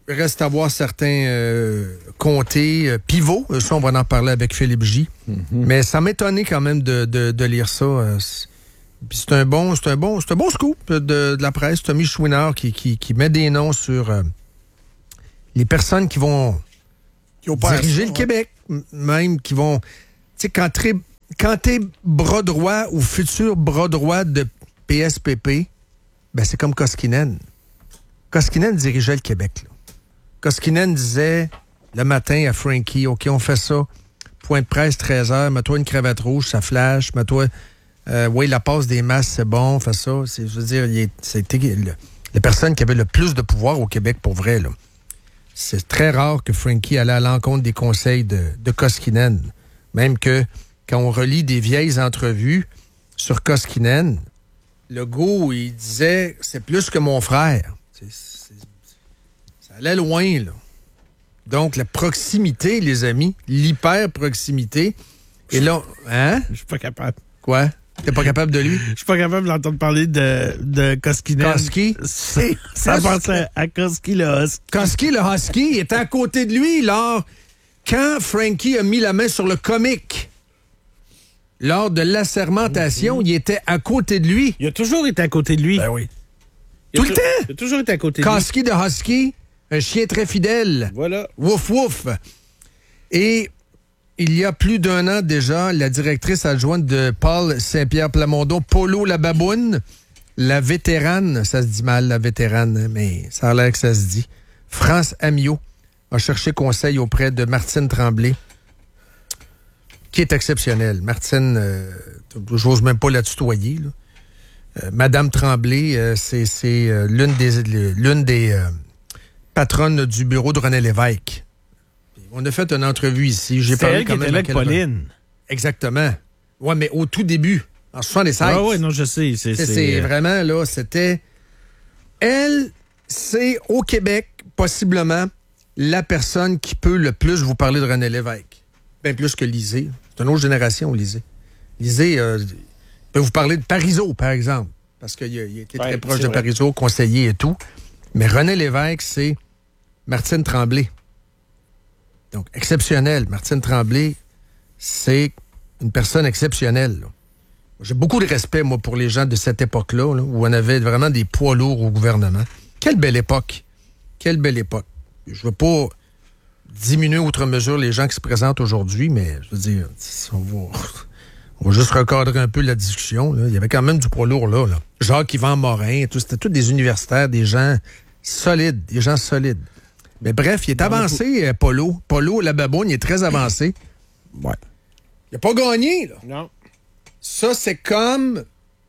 reste à voir certains euh, comtés euh, pivots. Ça, on va en parler avec Philippe J. Mm-hmm. Mais ça m'étonnait quand même de, de, de lire ça. Euh, Puis c'est un bon, c'est un bon, c'est un bon scoop de, de la presse. Tommy Chouinard qui, qui, qui met des noms sur euh, les personnes qui vont qui diriger ça, le ouais. Québec, même qui vont, tu sais, quand t'es quand t'es bras droit ou futur bras droit de P S P P, ben c'est comme Koskinen. Koskinen dirigeait le Québec. Là. Koskinen disait le matin à Frankie, OK, on fait ça. Point de presse, treize heures, mets-toi une cravate rouge, ça flash, mets-toi... Euh, oui, la passe des masses, c'est bon, fait ça. C'est, je veux dire, il est, c'était le, la personne qui avait le plus de pouvoir au Québec, pour vrai. Là. C'est très rare que Frankie allait à l'encontre des conseils de, de Koskinen. Même que, quand on relit des vieilles entrevues sur Koskinen, le gars, il disait, c'est plus que mon frère. C'est, c'est, ça allait loin, là. Donc, la proximité, les amis, l'hyper-proximité. Et là, hein? Je suis pas capable. Quoi? T'es pas capable de lui? Je suis pas capable d'entendre parler de, de Koskinen. Koski? C'est, ça pense à, à Koski le Husky. Koski le Husky était à côté de lui lors... Quand Frankie a mis la main sur le comique, lors de l'assermentation, mm-hmm. il était à côté de lui. Il a toujours été à côté de lui. Ben oui. Tout le t- temps? Il a toujours été à côté de lui. Koski de Husky, un chien très fidèle. Voilà. Wouf, wouf. Et... il y a plus d'un an déjà, la directrice adjointe de Paul Saint-Pierre Plamondon, Polo la baboune, la vétérane, ça se dit mal, la vétérane, mais ça a l'air que ça se dit, France Amiot, a cherché conseil auprès de Martine Tremblay, qui est exceptionnelle. Martine, euh, j'ose même pas la tutoyer, là. Euh, Madame Tremblay, euh, c'est, c'est euh, l'une des, l'une des euh, patronnes du bureau de René Lévesque. On a fait une entrevue ici. J'ai c'est parlé elle quand qui même était avec Pauline. Exactement. Ouais, mais au tout début, en soixante-seize. Ah ouais, non, je sais. C'est, c'est, c'est... c'est vraiment, là, c'était... Elle, c'est au Québec, possiblement, la personne qui peut le plus vous parler de René Lévesque. Bien plus que Lisée. C'est une autre génération, Lisée. Lisée euh, peut vous parler de Parizeau, par exemple, parce qu'il a, il a été ouais, très proche de vrai. Parizeau, conseiller et tout. Mais René Lévesque, c'est Martine Tremblay. Donc, exceptionnel. Martine Tremblay, c'est une personne exceptionnelle. Là. J'ai beaucoup de respect, moi, pour les gens de cette époque-là, là, où on avait vraiment des poids lourds au gouvernement. Quelle belle époque. Quelle belle époque. Je veux pas diminuer outre mesure les gens qui se présentent aujourd'hui, mais je veux dire, on va, on va juste recadrer un peu la discussion. Là. Il y avait quand même du poids lourd là. là. Jacques-Yvan Morin, tout, c'était tous des universitaires, des gens solides, des gens solides. Mais bref, il est avancé, euh, Polo. Polo, la baboune, il est très avancé. Ouais. Il n'a pas gagné, là. Non. Ça, c'est comme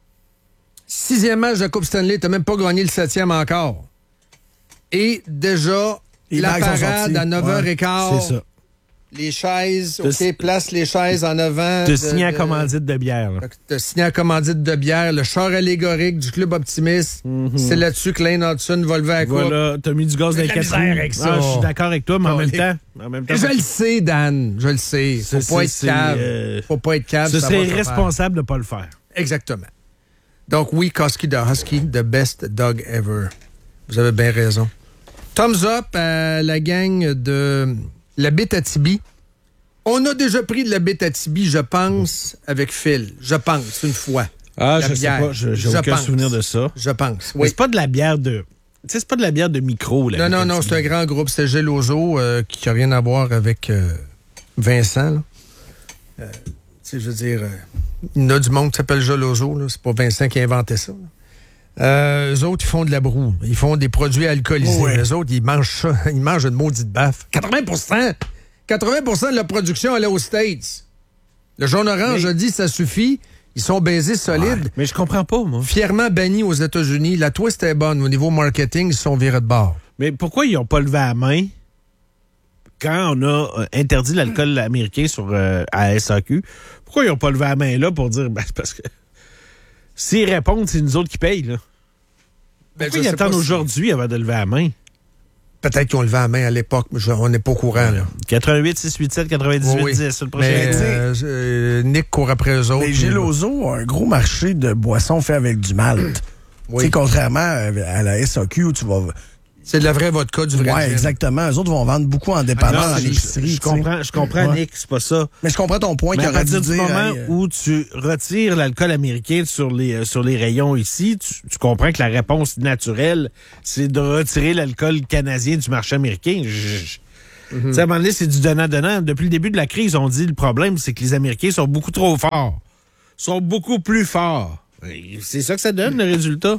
sixième match de Coupe Stanley, t'as même pas gagné le septième encore. Et déjà, les la parade à neuf heures quinze. Ouais, c'est ça. Les chaises, OK, s- place les chaises en avant. Te signer à commandite de bière. Te signer à commandite de bière. Le char allégorique du Club Optimiste. Mm-hmm. C'est là-dessus que Lane Hudson va lever à quoi. Voilà, t'as mis du gaz dans les quatre roues. avec ça. Ah, je suis d'accord avec toi, mais en, oh, même, les... temps, en même temps... Je le sais, Dan. Je le sais. Faut c'est, pas c'est, être cave. Euh... Faut pas être cave. Ce serait irresponsable de ne pas le faire. Exactement. Donc oui, Koski the Husky, the best dog ever. Vous avez bien raison. Thumbs up à la gang de la Bétatibi. On a déjà pris de la Bétatibi, je pense, avec Phil. Je pense, une fois. Ah, je bière. sais pas. Je, j'ai je aucun pense. souvenir de ça. Je pense, oui. Mais c'est pas de la bière de... Tu sais, c'est pas de la bière de micro, là. Non, non, non, c'est un grand groupe. C'est Geloso, euh, qui n'a rien à voir avec euh, Vincent, là. Euh, tu sais, je veux dire, euh, il y en a du monde qui s'appelle Geloso, là. C'est pas Vincent qui a inventé ça, là. Euh, eux autres, ils font de la broue. Ils font des produits alcoolisés. Oh ouais. Eux autres, ils mangent ça. Ils mangent une maudite baffe. quatre-vingts pour cent quatre-vingts pour cent de la production, elle est aux States. Le jaune-orange mais... a dit, ça suffit. Ils sont baisés solides. Ouais, mais je comprends pas, moi. Fièrement bannis aux États-Unis. La twist est bonne. Au niveau marketing, ils sont virés de bord. Mais pourquoi ils n'ont pas levé la main quand on a interdit l'alcool américain sur, euh, à S A Q? Pourquoi ils n'ont pas levé la main là pour dire... Ben, c'est parce que s'ils répondent, c'est nous autres qui payent, là. Pourquoi ben, ils attendent aujourd'hui si... avant de lever la main? Peut-être qu'ils ont levé la main à l'époque, mais je, on n'est pas au courant. Là. quatre-vingt-huit six huit sept quatre-vingt-dix-huit oui, dix, oui. c'est le prochain. Mais, euh, euh, Nick court après eux autres. Mais Geloso a un gros marché de boissons fait avec du malt. Oui. Tu sais, contrairement à la S A Q où tu vas... C'est de la vraie vodka, du vrai Ouais, gin. exactement. Eux autres vont vendre beaucoup en dépanneur, Ah non, en je- épicerie. Je comprends, je comprends Ouais. Nick, c'est pas ça. Mais je comprends ton point Mais qu'il à aurait partir dû du dire, moment hey, euh, où tu retires l'alcool américain sur les, euh, sur les rayons ici, tu, tu comprends que la réponse naturelle, c'est de retirer l'alcool canadien du marché américain. Je- je- Mm-hmm. Tu sais, à un moment donné, c'est du donnant-donnant. Depuis le début de la crise, on dit le problème, c'est que les Américains sont beaucoup trop forts. Sont beaucoup plus forts. Et c'est ça que ça donne, le résultat.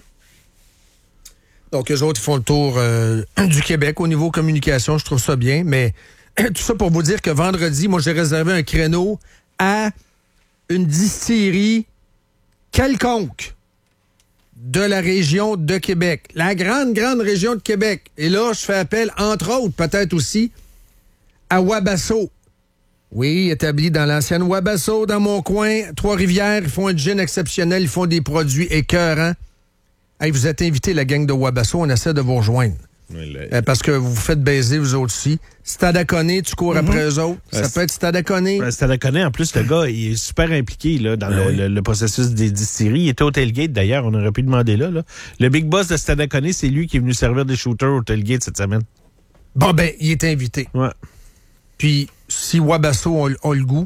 Donc, eux autres, ils font le tour euh, du Québec au niveau communication. Je trouve ça bien. Mais tout ça pour vous dire que vendredi, moi, j'ai réservé un créneau à une distillerie quelconque de la région de Québec. La grande, grande région de Québec. Et là, je fais appel, entre autres, peut-être aussi, à Wabasso. Oui, établi dans l'ancienne Wabasso, dans mon coin, Trois-Rivières. Ils font un gin exceptionnel. Ils font des produits écœurants. Hey, vous êtes invités, la gang de Wabasso, on essaie de vous rejoindre. Oui, là, Euh, parce que vous vous faites baiser, vous autres aussi. Stadaconé, tu cours après eux autres. Ouais, Ça c'est- peut être Stadaconé. Ouais, Stadaconé, en plus, le gars, il est super impliqué là, dans le, le- le processus des distilleries. Il était au tailgate, d'ailleurs, on aurait pu demander là, là. Le big boss de Stadaconé, c'est lui qui est venu servir des shooters au tailgate cette semaine. Bon, ben, il est invité. Ouais. Puis, si Wabasso a, a le goût,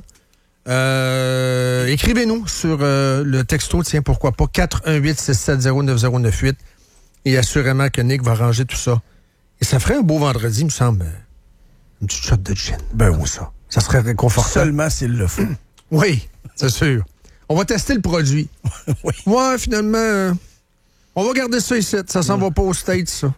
euh, écrivez-nous sur euh, le texto, tiens, pourquoi pas, quatre un huit six sept zéro neuf zéro neuf huit. Et assurément que Nick va ranger tout ça. Et ça ferait un beau vendredi, il me semble. euh, Une petite shot de gin. Ben oui, ça. Ça serait réconfortant. Seulement s'il le faut. Oui, c'est sûr. On va tester le produit. Oui. Ouais, finalement, euh, on va garder ça ici. Ça s'en va pas aux States, ça.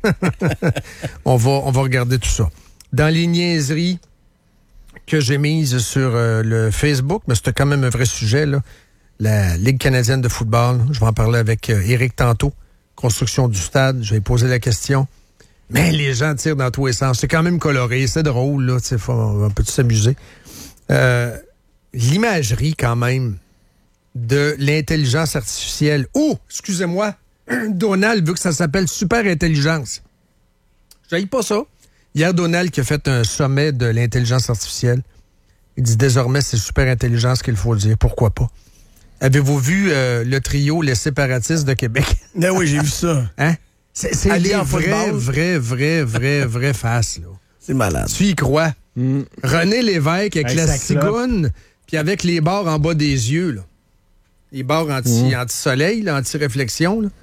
on, va, on va regarder tout ça. Dans les niaiseries que j'ai mises sur euh, le Facebook, mais c'était quand même un vrai sujet, là. La Ligue canadienne de football, je vais en parler avec euh, Éric tantôt. Construction du stade, je vais poser la question. Mais les gens tirent dans tous les sens. C'est quand même coloré, c'est drôle, là. Tu sais, on peut s'amuser. Euh, L'imagerie, quand même, de l'intelligence artificielle. Oh, excusez-moi, Donald veut que ça s'appelle super intelligence. Je n'aille pas ça. Hier, Donald qui a fait un sommet de l'intelligence artificielle. Il dit désormais, c'est super intelligence qu'il faut dire. Pourquoi pas? Avez-vous vu euh, le trio Les Séparatistes de Québec? Ben oui, j'ai vu ça. Hein? C'est, c'est Aller des en vraies, football. vraies, vraies, vraies, vraies faces, là. C'est malade. Tu y crois? René Lévesque avec Avec la sa cigoune, puis avec les barres en bas des yeux, là. Les barres anti, Mm. anti-soleil, là, anti-réflexion, là.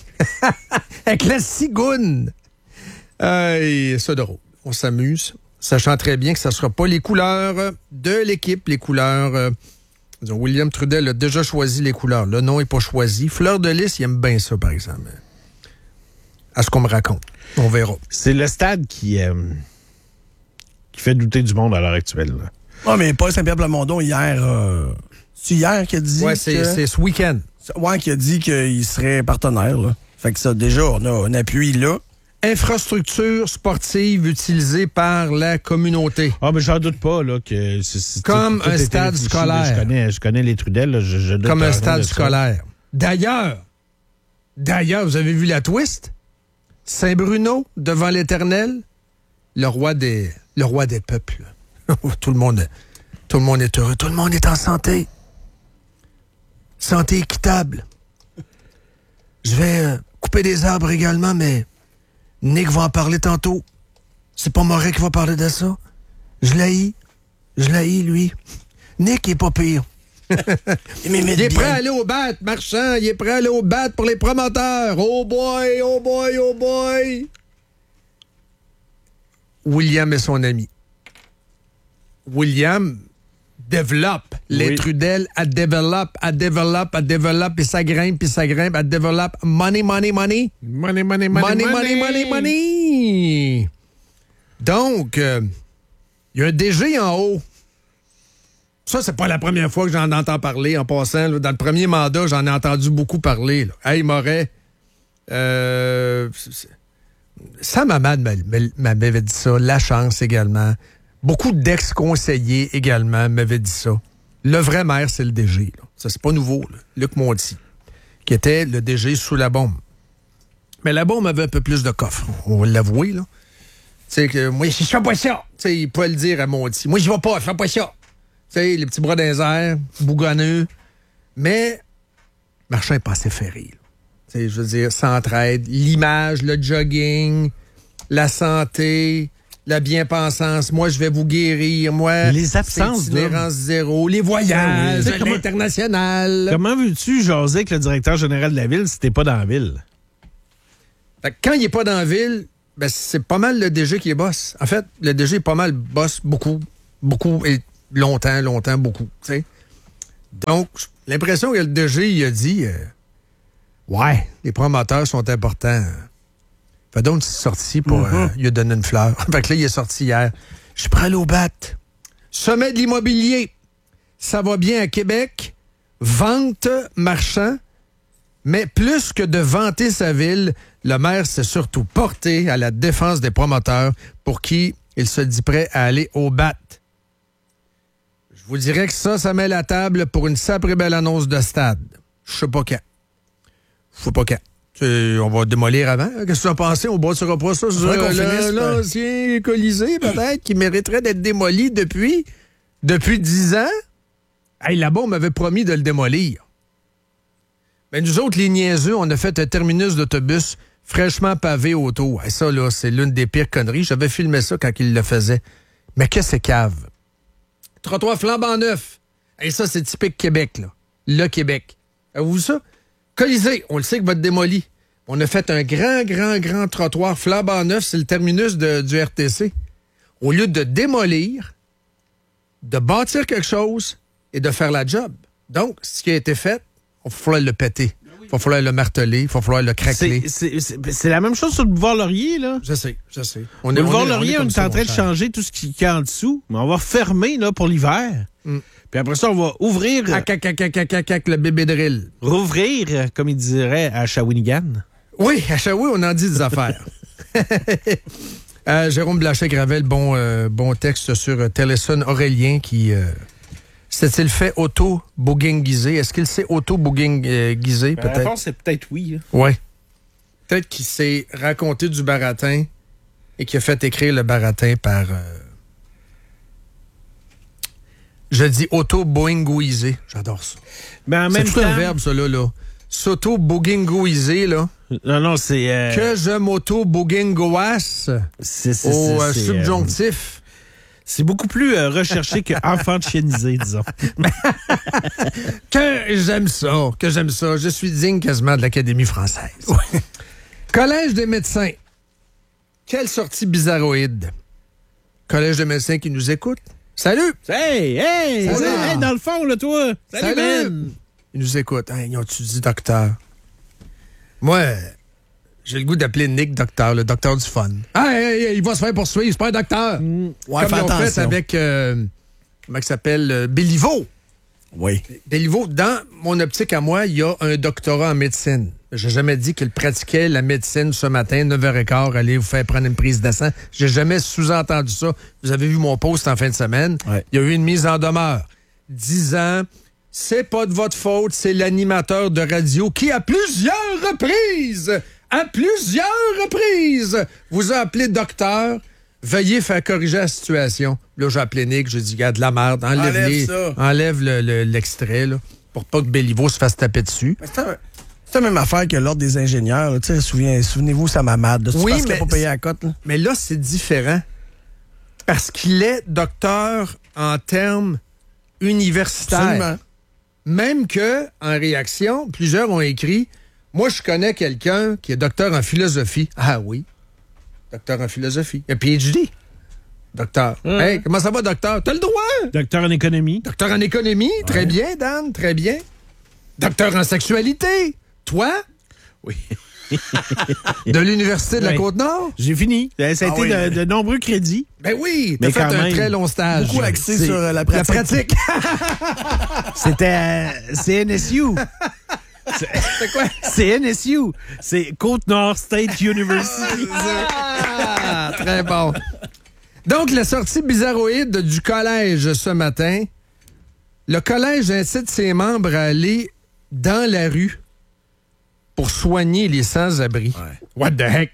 Avec la cigoune. Euh, c'est drôle. On s'amuse, sachant très bien que ça ne sera pas les couleurs de l'équipe, les couleurs... euh, disons, William Trudel a déjà choisi les couleurs. Le nom n'est pas choisi. Fleur de Lys, il aime bien ça, par exemple. À ce qu'on me raconte. On verra. C'est le stade qui, euh, qui fait douter du monde à l'heure actuelle. là. Ouais, mais Paul Saint-Pierre Plamondon, hier, euh, c'est hier qu'il a dit. Ouais, c'est, que- c'est ce week-end. Ouais, qui a dit qu'il serait partenaire, là. Fait que ça, déjà, on a un appui là. Infrastructure sportive utilisée par la communauté. Ah, mais j'en doute pas, là, que c'est, c'est- Comme tout un est stade réfléchi, scolaire. là. Je connais, je connais les Trudel, là, je, je doute Comme un rien stade de ça. scolaire. D'ailleurs, d'ailleurs, vous avez vu la twist? Saint-Bruno, devant l'Éternel, le roi des, le roi des peuples. tout, le monde, tout le monde est heureux. Tout le monde est en santé. Santé équitable. Je vais euh, couper des arbres également, mais Nick va en parler tantôt. C'est pas Moret qui va parler de ça. Je l'haïs. Je l'haïs, lui. Nick est pas pire. Il est prêt à aller au bat, Marchand. Il est prêt à aller au bat pour les promoteurs. Oh boy, oh boy, oh boy. William est son ami. William développe. Les Oui. Trudel, elle développe, elle développe, elle développe, et ça grimpe, puis ça grimpe, elle développe. Money, money, money. Money, money, money, Money, money, money, money. Donc, euh, il y a un D G en haut. Ça, c'est pas la première fois que j'en entends parler en passant. Là. Dans le premier mandat, j'en ai entendu beaucoup parler. Là. Hey, Moret, euh, c'est- Sam Hamad m'a- m'a- m'avait dit ça. La Chance également. Beaucoup d'ex-conseillers également m'avaient dit ça. Le vrai maire, c'est le D G. Là. Ça, c'est pas nouveau. Là. Luc Monti, qui était le D G sous la bombe. Mais la bombe avait un peu plus de coffre. On va l'avouer, là. Tu sais que moi, je fais pas ça. Tu sais, il peut le dire à Monti. Moi, je vais pas, je fais pas ça. Tu sais, les petits bras dans les airs, bougonneux. Mais Marchand est pas assez ferré. Tu sais, je veux dire, s'entraide, l'image, le jogging, la santé, la bien-pensance. Moi, je vais vous guérir. Moi, les absences, c'est itinérance zéro, les voyages, oui. l'international. Comment veux-tu jaser avec le directeur général de la ville si t'es pas dans la ville? Fait que quand il est pas dans la ville, ben, c'est pas mal le D G qui est boss. En fait, le D G est pas mal boss beaucoup, beaucoup et longtemps, longtemps, beaucoup. T'sais. Donc, j'ai l'impression que le D G, il a dit... Euh, Ouais, les promoteurs sont importants. Fait donc, il est sorti pour mm-hmm. euh, lui donner une fleur. Fait que là, il est sorti hier. Je suis prêt à aller au bat. Sommet de l'immobilier. Ça va bien à Québec. Vente marchand. Mais plus que de vanter sa ville, le maire s'est surtout porté à la défense des promoteurs pour qui il se dit prêt à aller au bat. Je vous dirais que ça, ça met la table pour une sacrée belle annonce de stade. Je sais pas quand. Je sais pas quand. C'est, on va démolir avant. Qu'est-ce que tu as pensé? On bâtira pas ça sur euh, l'ancien Colisée, peut-être, qui mériterait d'être démoli depuis, depuis dix ans. Hey, là-bas, on m'avait promis de le démolir. Mais nous autres, les niaiseux, on a fait un terminus d'autobus fraîchement pavé autour. Et ça, là, c'est l'une des pires conneries. J'avais filmé ça quand il le faisait. Mais que c'est cave. Trottoir flambant neuf. Et ça, c'est typique Québec, là. Le Québec. Avez-vous ça? Colisée, on le sait que va être démoli. On a fait un grand, grand, grand trottoir flambant neuf, c'est le terminus de, du R T C. Au lieu de démolir, de bâtir quelque chose et de faire la job. Donc, ce qui a été fait, il va falloir le péter. Il va falloir le marteler, il va falloir le craqueler. C'est, c'est, c'est la même chose sur le boulevard Laurier, là. Je sais, je sais. On le boulevard Laurier, on est, on est en train de changer tout ce qui est en dessous, mais on va fermer là, pour l'hiver. Mm. Puis après ça, on va ouvrir... Ah, cac, cac, cac, cac, cac, cac, le bébé drill. Rouvrir, comme il dirait, à Shawinigan. Oui, à Shawinigan, on en dit des affaires. euh, Jérôme Blanchet-Gravel, bon, euh, bon texte sur euh, Téléphone Aurélien qui... Euh, s'est-il fait auto-booginguiser? Est-ce qu'il s'est auto-booginguiser, peut-être? La réponse, c'est peut-être oui. Oui. Peut-être qu'il s'est raconté du baratin et qu'il a fait écrire le baratin par... Euh, Je dis auto-boingouiser. J'adore ça. Mais en même c'est tout temps... un verbe, ça, là. là. S'auto-boingouiser, là. Non, non, c'est... Euh... Que je m'auto-boingouasse au euh, subjonctif. Euh... C'est beaucoup plus euh, recherché que enfant de chieniser, disons. Que j'aime ça, que j'aime ça. Je suis digne quasiment de l'Académie française. Ouais. Collège des médecins. Quelle sortie bizarroïde. Collège des médecins qui nous écoute. Salut! Hey, hey! Salut. Hey, dans le fond, là, toi! Salut, Salut. man! Ils nous écoutent. Hey, ils ont-tu dit docteur? Moi, j'ai le goût d'appeler Nick docteur, le docteur du fun. Ah, hey, hey, il va se faire poursuivre, c'est pas un docteur. Mmh. Ouais, comme ils ont fait avec, euh, comment il s'appelle, euh, Béliveau. Oui. Béliveau, dans mon optique à moi, il y a un doctorat en médecine. J'ai jamais dit qu'il pratiquait la médecine ce matin, neuf heures quinze, aller vous faire prendre une prise de sang. J'ai jamais sous-entendu ça. Vous avez vu mon post en fin de semaine. Ouais. Il y a eu une mise en demeure. Disant, c'est pas de votre faute, c'est l'animateur de radio qui, à plusieurs reprises, à plusieurs reprises, vous a appelé docteur. Veuillez faire corriger la situation. Là, j'ai appelé Nick, j'ai dit, gars, de la merde, enlève, enlève, les, enlève le, le, l'extrait, là, pour pas que Béliveau se fasse taper dessus. C'est la même affaire que l'ordre des ingénieurs. Tu sais, souvenez, souvenez-vous, ça m'amade. Oui, parce mais qu'il n'a pas payé la cote. Là. Mais là, c'est différent. Parce qu'il est docteur en termes universitaires. Absolument. Même que, en réaction, plusieurs ont écrit, moi, je connais quelqu'un qui est docteur en philosophie. Ah oui. Docteur en philosophie. Un P H D. Docteur. Mmh. Hey, comment ça va, docteur? T'as le droit. Docteur en économie. Docteur en économie. Ouais. Très bien, Dan. Très bien. Docteur en sexualité. Toi? Oui. De l'Université de oui. la Côte-Nord? J'ai fini. Ça a été ah oui. de, de nombreux crédits. Ben oui, t'as fait un même, très long stage. Beaucoup axé sur euh, la pratique. La pratique. C'était euh, C N S U. C'est, c'est quoi? C N S U. C'est Côte-Nord State University. Ah, très bon. Donc, la sortie bizarroïde du collège ce matin. Le collège incite ses membres à aller dans la rue pour soigner les sans-abri. Ouais. What the heck?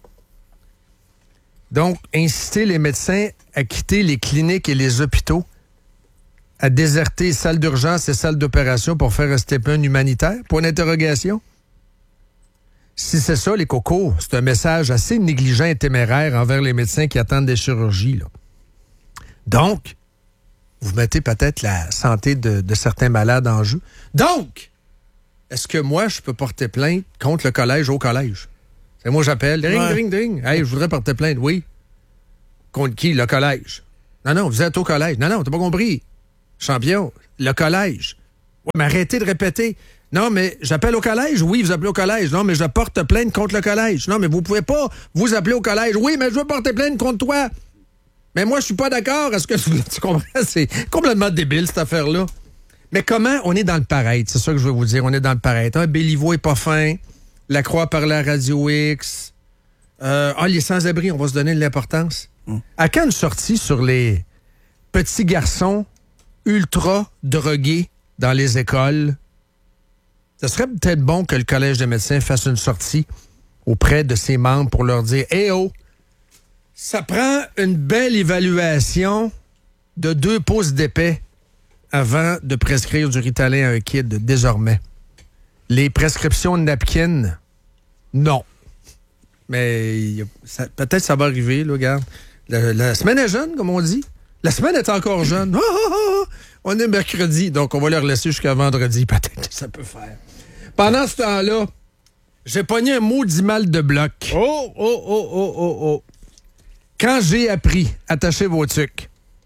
Donc, inciter les médecins à quitter les cliniques et les hôpitaux, à déserter les salles d'urgence et salles d'opération pour faire un step-un humanitaire? Pour une interrogation? Si c'est ça, les cocos, c'est un message assez négligent et téméraire envers les médecins qui attendent des chirurgies. Là. Donc, vous mettez peut-être la santé de, de certains malades en jeu. Donc, est-ce que moi, je peux porter plainte contre le collège au collège? C'est moi, j'appelle. Ding, Ouais. ding, ding. Hey, je voudrais porter plainte. Oui. Contre qui? Le collège. Non, non, vous êtes au collège. Non, non, t'as pas compris. Champion, le collège. Ouais, mais arrêtez de répéter. Non, mais j'appelle au collège. Oui, vous appelez au collège. Non, mais je porte plainte contre le collège. Non, mais vous pouvez pas vous appeler au collège. Oui, mais je veux porter plainte contre toi. Mais moi, je suis pas d'accord. Est-ce que tu comprends? C'est complètement débile, cette affaire-là. Mais comment on est dans le pareil? C'est ça que je veux vous dire. On est dans le pareil. Un Béliveau est pas fin. La Croix parlait à Radio X. Euh, ah, les sans-abri, on va se donner de l'importance. Mm. À quand une sortie sur les petits garçons ultra drogués dans les écoles? Ce serait peut-être bon que le Collège des médecins fasse une sortie auprès de ses membres pour leur dire « Eh oh, ça prend une belle évaluation de deux pouces d'épais avant de prescrire du Ritalin à un kid désormais. Les prescriptions de napkins, non. Mais ça, peut-être ça va arriver, là, regarde. La, la semaine est jeune, comme on dit. La semaine est encore jeune. Oh, oh, oh, on est mercredi, donc on va leur laisser jusqu'à vendredi. Peut-être que ça peut faire. Pendant ce temps-là, j'ai pogné un maudit mal de bloc. Oh, oh, oh, oh, oh, oh. Quand j'ai appris, attachez vos tucs,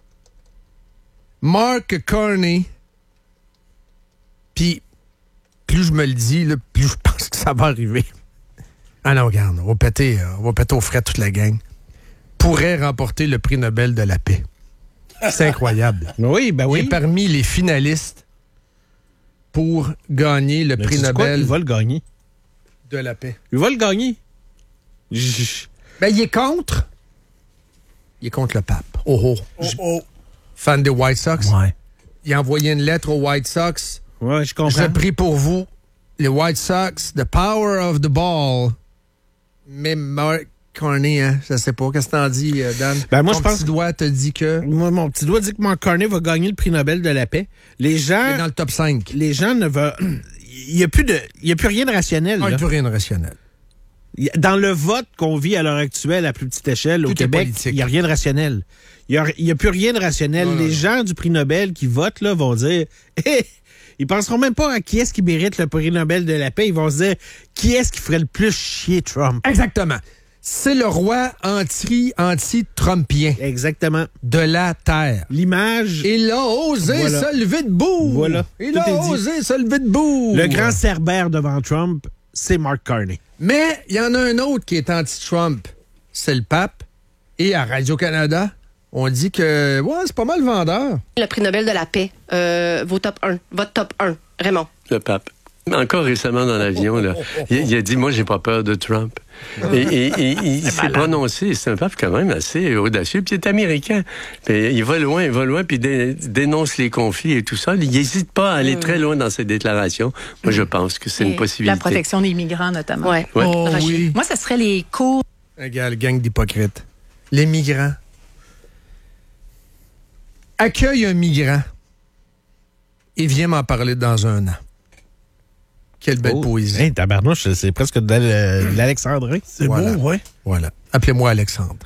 Mark Carney, puis plus je me le dis, là, plus je pense que ça va arriver. Ah non, regarde, on va péter, on va péter au frais toute la gang. Pourrait remporter le prix Nobel de la paix. C'est incroyable. Oui, ben oui. Il est parmi les finalistes pour gagner le Mais prix tu sais quoi? Nobel Il va le gagner. de la paix. Il va le gagner. Ben, il est contre. Il est contre le pape. Oh, oh. Oh, oh. Fan des White Sox. Ouais. Il a envoyé une lettre aux White Sox. Ouais, je comprends. Je prie pour vous, les White Sox, the power of the ball. Mais Mark Carney, hein, je sais pas. Qu'est-ce que t'en dis, euh, Dan? Ben, moi, Ton je pense- petit doigt te dit que... Moi, mon petit doigt dit que Mark Carney va gagner le prix Nobel de la paix. Les gens... Il est dans le top cinq. Les gens ne veulent... Il n'y a plus de... Il y a plus rien de rationnel. Ah, il n'y là. a plus rien de rationnel. Il y a- Dans le vote qu'on vit à l'heure actuelle à plus petite échelle au Tout est Québec, politique. il n'y a rien de rationnel. Il n'y a, a plus rien de rationnel. Non, non, Les non. gens du prix Nobel qui votent là, vont dire... Hé, ils penseront même pas à qui est-ce qui mérite le prix Nobel de la paix. Ils vont se dire qui est-ce qui ferait le plus chier Trump. Exactement. C'est le roi anti, anti-trumpien. Exactement. De la Terre. L'image... Il a osé Voilà. se lever debout. Voilà. Il Tout a est dit. osé se lever debout. Le grand cerbère devant Trump, c'est Mark Carney. Mais il y en a un autre qui est anti-Trump. C'est le pape. Et à Radio-Canada, on dit que ouais, c'est pas mal vendeur. Le prix Nobel de la paix, euh, vos top un, votre top un, Raymond. Le pape. Encore récemment dans l'avion, là, il, il a dit, moi, j'ai pas peur de Trump. Et, et- et- il s'est prononcé, c'est un pape quand même assez audacieux, puis il est américain. Puis il va loin, il va loin, puis dé- dénonce les conflits et tout ça. Il n'hésite pas à aller très loin dans ses déclarations. Moi, je pense que c'est une Et possibilité. La protection des migrants, notamment. Ouais. Ouais. Oh oui. Moi, ce serait les cours. Regarde, gang d'hypocrites. Les migrants. Accueille un migrant et viens m'en parler dans un an. Quelle belle Oh, poésie. Hey, tabarnouche, c'est presque de l'al- de l'alexandrin. C'est Voilà. beau, ouais. Voilà. Appelez-moi Alexandre.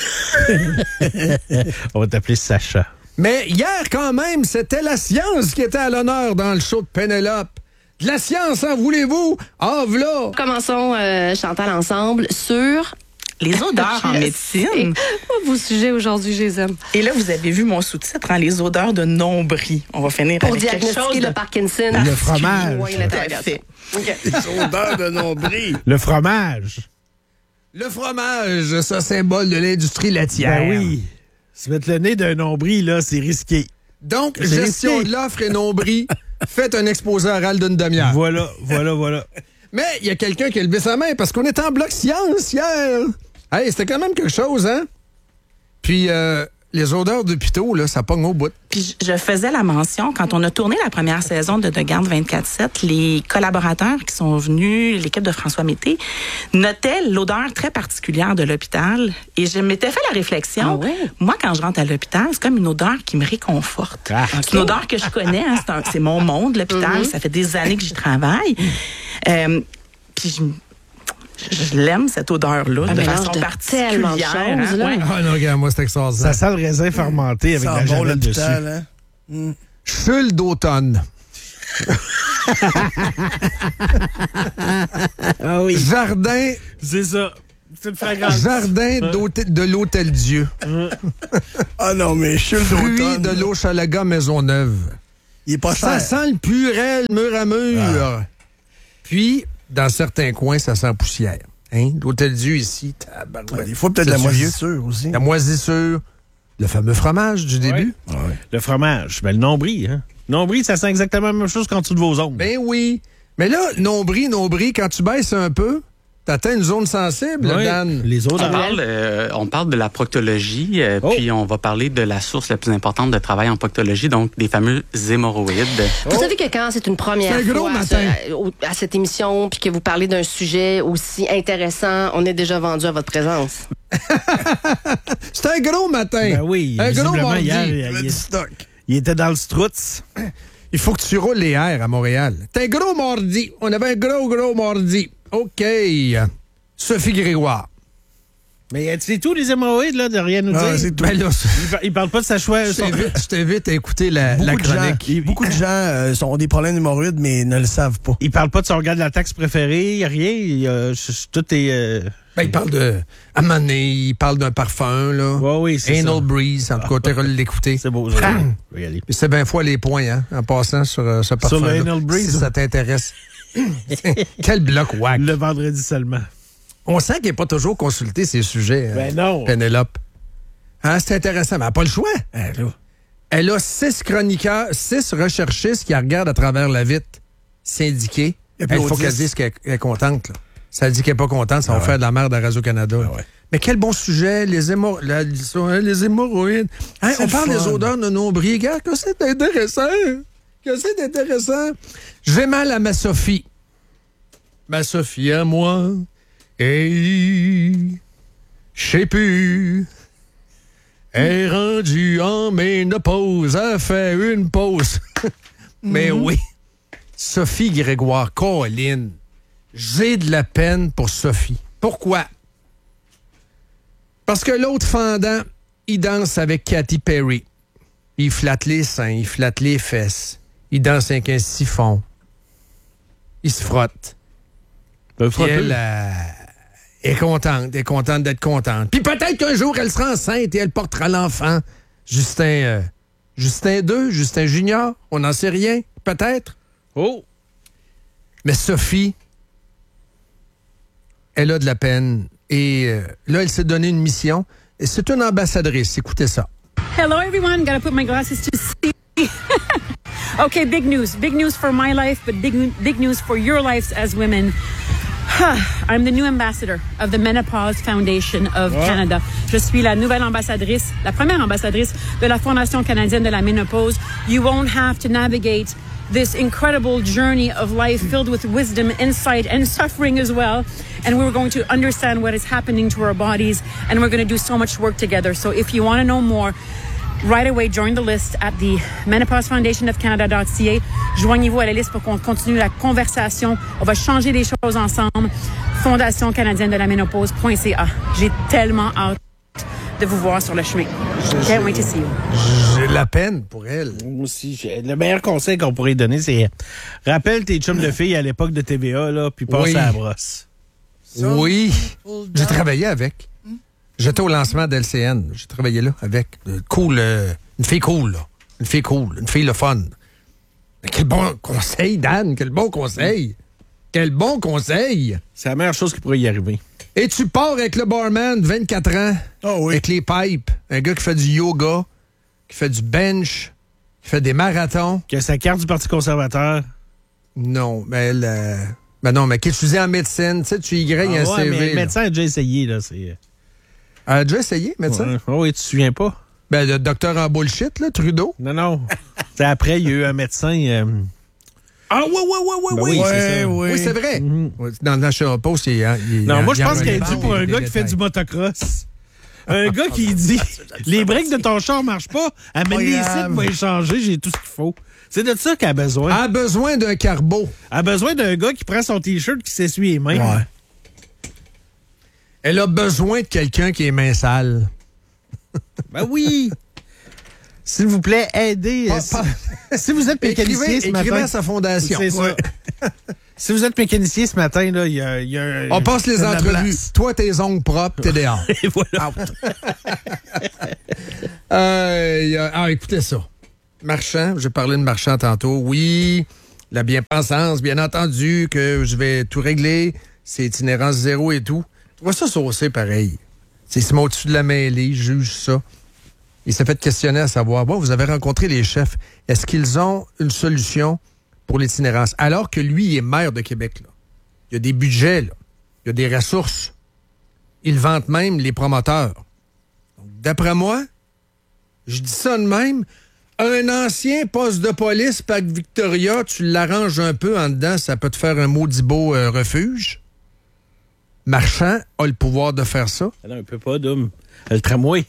On va t'appeler Sacha. Mais hier, quand même, c'était la science qui était à l'honneur dans le show de Pénélope. De la science, en voulez-vous? Ah, v'là! Commençons, euh, Chantal, ensemble sur... Les odeurs en médecine. Vos sujets aujourd'hui, je les aime. Et là, vous avez vu mon sous-titre, hein, les odeurs de nombril. On va finir Pour avec quelque chose diagnostiquer de le Parkinson. Le fromage. Oui, Tout à fait. Les odeurs de nombril. Le fromage. Le fromage, ça symbole de l'industrie laitière. Ben oui. Se mettre le nez d'un nombril, là, c'est risqué. Donc, C'est gestion risqué. de l'offre et nombril, faites un exposé oral d'une demi-heure. Voilà, voilà, voilà. Mais il y a quelqu'un qui a levé sa main parce qu'on était en bloc science hier. Hey, c'était quand même quelque chose, hein? Puis, euh, les odeurs d'hôpitaux, là, ça pogne au bout. Puis je je faisais la mention, quand on a tourné la première saison de De Garde vingt-quatre sept, les collaborateurs qui sont venus, l'équipe de François Mété, notaient l'odeur très particulière de l'hôpital. Et je m'étais fait la réflexion, Ah ouais? moi, quand je rentre à l'hôpital, c'est comme une odeur qui me réconforte. Ah, C'est une odeur que je connais, hein, c'est, un- c'est mon monde, l'hôpital. Mm-hmm. Ça fait des années que j'y travaille. Euh, puis je Je, je l'aime, cette odeur-là, Un de mélange façon de particulière. tellement de hein, choses, là. ouais. Ah non, regarde, moi, c'est extraordinaire. Ça sent le raisin fermenté avec Ça la sent bon, javel dessus. l'hôpital, hein? Mm. Chule d'automne. Ah oui. Jardin. C'est ça. C'est une fragrance. Jardin d'hôtel- de l'Hôtel Dieu. Ah non, mais chule Fruits d'automne. de l'Hochelaga Maisonneuve. Il est pas Ça cher. sent le purel mur à mur. Ah. Puis, dans certains coins, ça sent poussière. Hein? L'Hôtel Dieu ici, tabarouette. Ouais, des fois, peut-être la C'est vieux. moisissure aussi. La moisissure. Le fameux fromage du début. Ouais. Le fromage, ben le nombril, hein. Nombril, ça sent exactement la même chose qu'en dessous de vos ongles. Ben oui. Mais là, nombril, nombril, quand tu baisses un peu, t'atteins une zone sensible, Oui. Dan. Les autres, On parle, euh, on parle de la proctologie, euh, Oh. puis on va parler de la source la plus importante de travail en proctologie, donc des fameux hémorroïdes. Vous savez que quand c'est une première C'est un gros fois à, matin. ce- au- à cette émission, puis que vous parlez d'un sujet aussi intéressant, on est déjà vendu à votre présence. C'est un gros matin. Ben oui, un gros visiblement, mardi. hier, Il il, y avait il- du stock. il était dans le Strutz. Il faut que tu roules les airs à Montréal. C'est un gros mardi. On avait un gros, gros mardi. OK. Sophie Grégoire. Mais c'est tout, les hémorroïdes, là, de rien nous Ah, dire. c'est tout. Ben là, Il, par- il parle pas de sa choix. je t'invite- je t'invite à écouter la, Beaucoup, la de gens, chronique. beaucoup de gens euh, sont- ont des problèmes d'hémorroïdes, mais ne le savent pas. Il parle pas de son regard de la taxe préférée, il y a rien. Il y a- c- tout est... euh, Ben, il parle de... À un moment donné, il parle d'un parfum, là. Ouais, oui, c'est Anal ça. Breeze. En tout cas, t'as l'écouter. C'est beau, je vais je vais y aller. Puis c'est bien fois les points, hein, en passant sur euh, ce parfum. le Anal Breeze? Si ça t'intéresse. Quel bloc whack. Le vendredi seulement. On sent qu'il n'est pas toujours consulté ces sujets. Ben euh, non. Pénélope. Hein, c'est intéressant, mais elle n'a pas le choix. Hein, là. Elle a six chroniqueurs, six recherchistes qui la regardent à travers la vitre syndiquée. Et Il faut applaudissent. qu'elle dise qu'elle qu'elle est contente. Là. Ça dit qu'elle n'est pas contente, ça va Ah ouais. faire de la merde à Radio-Canada. Ah ouais. Mais quel bon sujet, les, hémo- la- les hémorroïdes. Hein, C'est on parle le des fun. odeurs de nombril. Regarde, que c'est intéressant. Que c'est intéressant. J'ai mal à ma Sophie. Ma Sophie à moi. Et je sais plus. Elle est rendue en ménopause. Elle fait une pause. Mais oui. Sophie Grégoire, Colline. J'ai de la peine pour Sophie. Pourquoi? Parce que l'autre fendant, il danse avec Katy Perry. Il flatte les seins, il flatte les fesses. Il danse avec un siphon. Il se frotte. Ben, Puis elle euh, est contente, est contente d'être contente. Puis peut-être qu'un jour, elle sera enceinte et elle portera l'enfant. Justin, euh, Justin deux, Justin Junior, on n'en sait rien, peut-être. Oh! Mais Sophie, elle a de la peine. Et euh, là, elle s'est donné une mission. Et c'est une ambassadrice. Écoutez ça. Hello, everyone. Gotta put my glasses to see. Okay, big news. Big news for my life, but big, big news for your lives as women. I'm the new ambassador of the Menopause Foundation of Oh. Canada. Je suis la nouvelle ambassadrice, la première ambassadrice de la Fondation canadienne de la ménopause. You won't have to navigate this incredible journey of life filled with wisdom, insight, and suffering as well. And we're going to understand what is happening to our bodies, and we're going to do so much work together. So if you want to know more, right away, join the list at the menopause foundation of canada dot c a. Joignez-vous à la liste pour qu'on continue la conversation. On va changer les choses ensemble. Fondation canadienne de la ménopause point c a. J'ai tellement hâte de vous voir sur le chemin. Can't wait to see you. J'ai de la peine pour elle. Moi aussi, j'ai- le meilleur conseil qu'on pourrait lui donner, c'est rappelle tes chums de filles à l'époque de T V A, là, puis passe Oui. à la brosse. Oui. J'ai travaillé avec. J'étais au lancement d'L C N. J'ai travaillé là avec. Euh, Cool. euh, une fille cool, là. Une fille cool. Une fille le fun. Mais quel bon conseil, Dan. Quel bon conseil. Quel bon conseil. C'est la meilleure chose qui pourrait y arriver. Et tu pars avec le barman, vingt-quatre ans. Avec les pipes. Un gars qui fait du yoga, qui fait du bench, qui fait des marathons. Qui a sa carte du Parti conservateur. Non, mais elle... euh, Ben non, mais qui étudie en médecine. Tu sais, tu y grègues Ah un ouais, C V. mais le là. médecin a déjà essayé, là. C'est... Elle a déjà essayé, médecin? Ouais. Oh, oui, tu te souviens pas? Ben, le docteur en bullshit, là, Trudeau. Non, non. C'est après, il y a eu un médecin... euh, Ah, ouais, ouais, ouais, ouais, Ben oui. oui, c'est c'est ça. ça. Oui, c'est vrai. Ouais, Dans le National Post, il y a. il- Non, il- moi, je il y a pense un qu'elle est débat, due pour un des gars qui fait détails. du motocross. Un gars qui dit les breaks de ton char marchent pas, amène les sites, va échanger, j'ai tout ce qu'il faut. C'est de ça qu'elle a besoin. Elle a besoin d'un carbo. Elle a besoin d'un gars qui prend son T-shirt qui s'essuie les mains. Ouais. Elle a besoin de quelqu'un qui est main sale. Ben oui! S'il vous plaît, aidez. Pas, si, pas... si vous êtes mécanicien écrivez, ce matin... écrivez à sa fondation. C'est ouais. ça. Si vous êtes mécanicien ce matin, là, il y a, y a... On passe les entrevues. Toi, tes ongles propres, t'es dehors. Et voilà. euh, ah, écoutez ça. Marchand, j'ai parlé de Marchand tantôt. Oui, la bien-pensance, bien entendu, que je vais tout régler. C'est itinérance zéro et tout. Tu vois ça saucé pareil. C'est Simon au-dessus de la mêlée, juge ça. Il s'est fait questionner à savoir, bon, vous avez rencontré les chefs. Est-ce qu'ils ont une solution pour l'itinérance? Alors que lui, il est maire de Québec, là. Il y a des budgets, là. Il y a des ressources. Il vante même les promoteurs. Donc, d'après moi, je dis ça de même, un ancien poste de police, Parc Victoria, tu l'arranges un peu en dedans, ça peut te faire un maudit beau euh, refuge. Marchand a le pouvoir de faire ça. Non, un peu pas, Dom. Le tramway.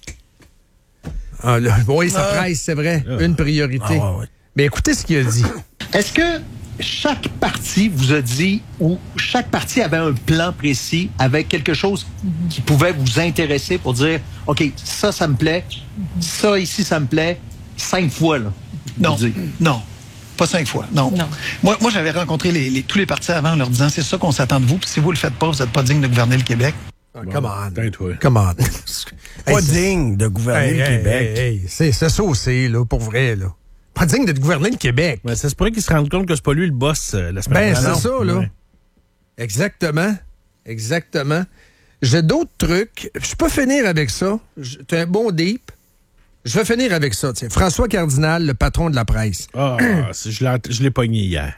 Ah, là, oui, ça ah. presse, c'est vrai. Ah. Une priorité. Ah, ouais, ouais. Mais écoutez ce qu'il a dit. Est-ce que chaque parti vous a dit, ou chaque parti avait un plan précis avec quelque chose mm-hmm. qui pouvait vous intéresser pour dire, OK, ça, ça me plaît, mm-hmm. ça ici, ça me plaît, cinq fois, là? Non, non. Pas cinq fois, non. non. Moi, moi j'avais rencontré les, les, tous les partis avant en leur disant, c'est ça qu'on s'attend de vous, puis si vous le faites pas, vous n'êtes pas digne de gouverner le Québec. Oh, bon, come on. Come on. Pas hey, digne de gouverner hey, le hey, Québec. Hey, hey. C'est, c'est ça aussi, là, pour vrai, là. Pas digne de gouverner le Québec. Ben, ça se pourrait qu'il se rende compte que c'est pas lui le boss euh, la semaine dernière. Ben, c'est ça, là. Ouais. Exactement. Exactement. J'ai d'autres trucs. Je peux finir avec ça. T'as un bon deep. Je vais finir avec ça. Tiens. François Cardinal, le patron de la presse. Ah, je l'ai, je l'ai pogné hier.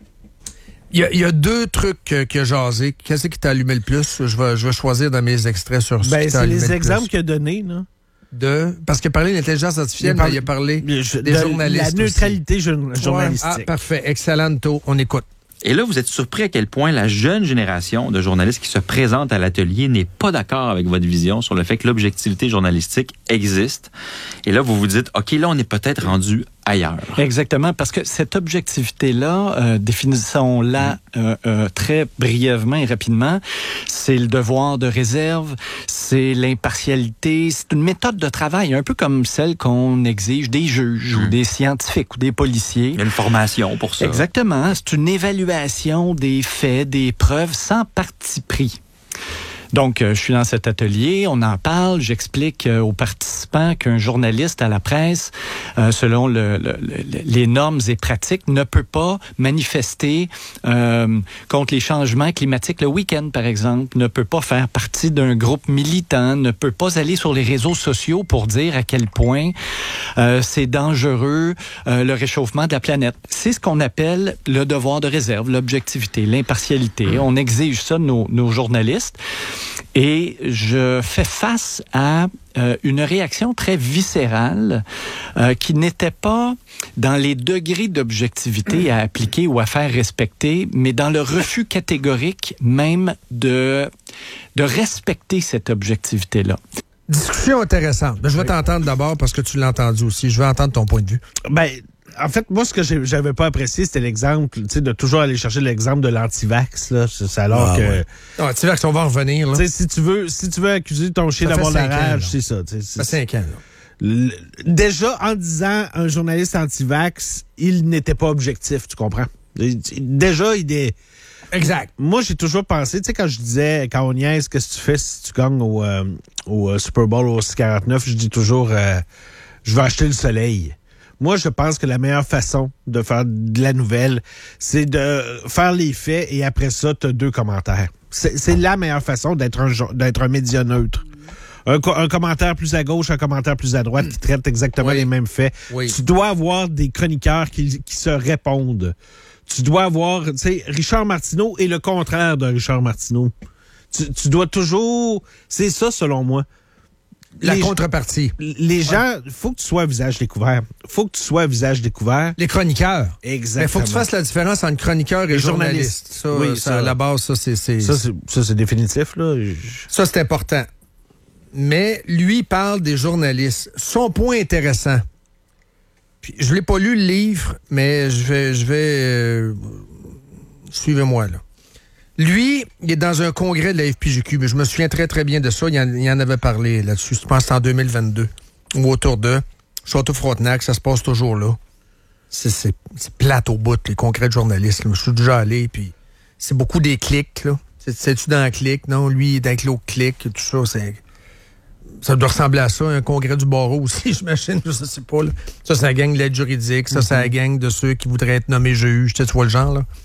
Il y, a, il y a deux trucs que, que jasé. Qu'est-ce qui t'a allumé le plus? Je vais, je vais choisir dans mes extraits sur ce ben, qui t'a allumé le plus. C'est les exemples qu'il a donnés, là. De, parce qu'il a parlé de l'intelligence artificielle, il, parle, mais il a parlé je, des de journalistes. La neutralité jour, journalistique. Ah, parfait. Excellent. On écoute. Et là, vous êtes surpris à quel point la jeune génération de journalistes qui se présentent à l'atelier n'est pas d'accord avec votre vision sur le fait que l'objectivité journalistique existe. Et là, vous vous dites, OK, là, on est peut-être rendu ailleurs. Exactement, parce que cette objectivité-là, euh, définissons-la euh, euh, très brièvement et rapidement, c'est le devoir de réserve, c'est l'impartialité, c'est une méthode de travail, un peu comme celle qu'on exige des juges mmh. ou des scientifiques ou des policiers. Il y a une formation pour ça. Exactement, c'est une évaluation des faits, des preuves sans parti pris. Donc, euh, je suis dans cet atelier, on en parle, j'explique euh, aux participants qu'un journaliste à la presse, euh, selon le, le, le, les normes et pratiques, ne peut pas manifester euh, contre les changements climatiques le week-end, par exemple, ne peut pas faire partie d'un groupe militant, ne peut pas aller sur les réseaux sociaux pour dire à quel point euh, c'est dangereux euh, le réchauffement de la planète. C'est ce qu'on appelle le devoir de réserve, l'objectivité, l'impartialité. On exige ça de nos, nos journalistes. Et je fais face à euh, une réaction très viscérale euh, qui n'était pas dans les degrés d'objectivité à appliquer ou à faire respecter, mais dans le refus catégorique même de, de respecter cette objectivité-là. Discussion intéressante. Ben, je vais t'entendre d'abord parce que tu l'as entendu aussi. Je veux entendre ton point de vue. Ben, en fait, moi, ce que j'ai, j'avais pas apprécié, c'était l'exemple, tu sais, de toujours aller chercher l'exemple de l'antivax, là. C'est alors ah, que. Ouais. Non, antivax, on va en revenir, là. Tu sais, si tu veux, si tu veux accuser ton chien d'avoir la rage, c'est ça, tu sais. Ça fait cinq ans, là. Le, déjà, en disant un journaliste anti-vax, il n'était pas objectif, tu comprends? Déjà, il est... Exact. Moi, j'ai toujours pensé, tu sais, quand je disais, quand on niaise, qu'est-ce que tu fais si tu gagnes au, euh, au euh, Super Bowl au six quarante-neuf, je dis toujours, euh, je vais acheter le soleil. Moi, je pense que la meilleure façon de faire de la nouvelle, c'est de faire les faits et après ça, tu as deux commentaires. C'est, c'est la meilleure façon d'être un, d'être un média neutre. Un, un commentaire plus à gauche, un commentaire plus à droite qui traite exactement oui. les mêmes faits. Oui. Tu dois avoir des chroniqueurs qui, qui se répondent. Tu dois avoir, tu sais, Richard Martineau et le contraire de Richard Martineau. Tu, tu dois toujours... C'est ça, selon moi. La les, contrepartie. Les gens, il faut que tu sois à visage découvert. Il faut que tu sois à visage découvert. Les chroniqueurs. Exactement. Mais il faut que tu fasses la différence entre chroniqueur et journaliste. Ça, oui, ça, ça, à la base, ça, c'est... c'est... Ça, c'est, ça, c'est définitif, là. Ça, c'est important. Mais lui parle des journalistes. Son point intéressant. Puis, je l'ai pas lu, le livre, mais je vais... Je vais euh, suivez-moi, là. Lui, il est dans un congrès de la F P J Q, mais je me souviens très, très bien de ça. Il en, il en avait parlé là-dessus. Je pense que c'est en deux mille vingt-deux. Ou autour de Château-Frontenac, ça se passe toujours là. C'est, c'est, c'est plate au bout, les congrès de journalistes. Là. Je suis déjà allé, puis c'est beaucoup des clics, là. C'est, c'est-tu dans le clic? Non, lui, il est avec l'autre clic, tout ça, c'est... Ça doit ressembler à ça, un congrès du barreau aussi, j'imagine, je sais pas. Là. Ça, c'est la gang de l'aide juridique, ça, mm-hmm. c'est la gang de ceux qui voudraient être nommés juges, tu vois le genre, là.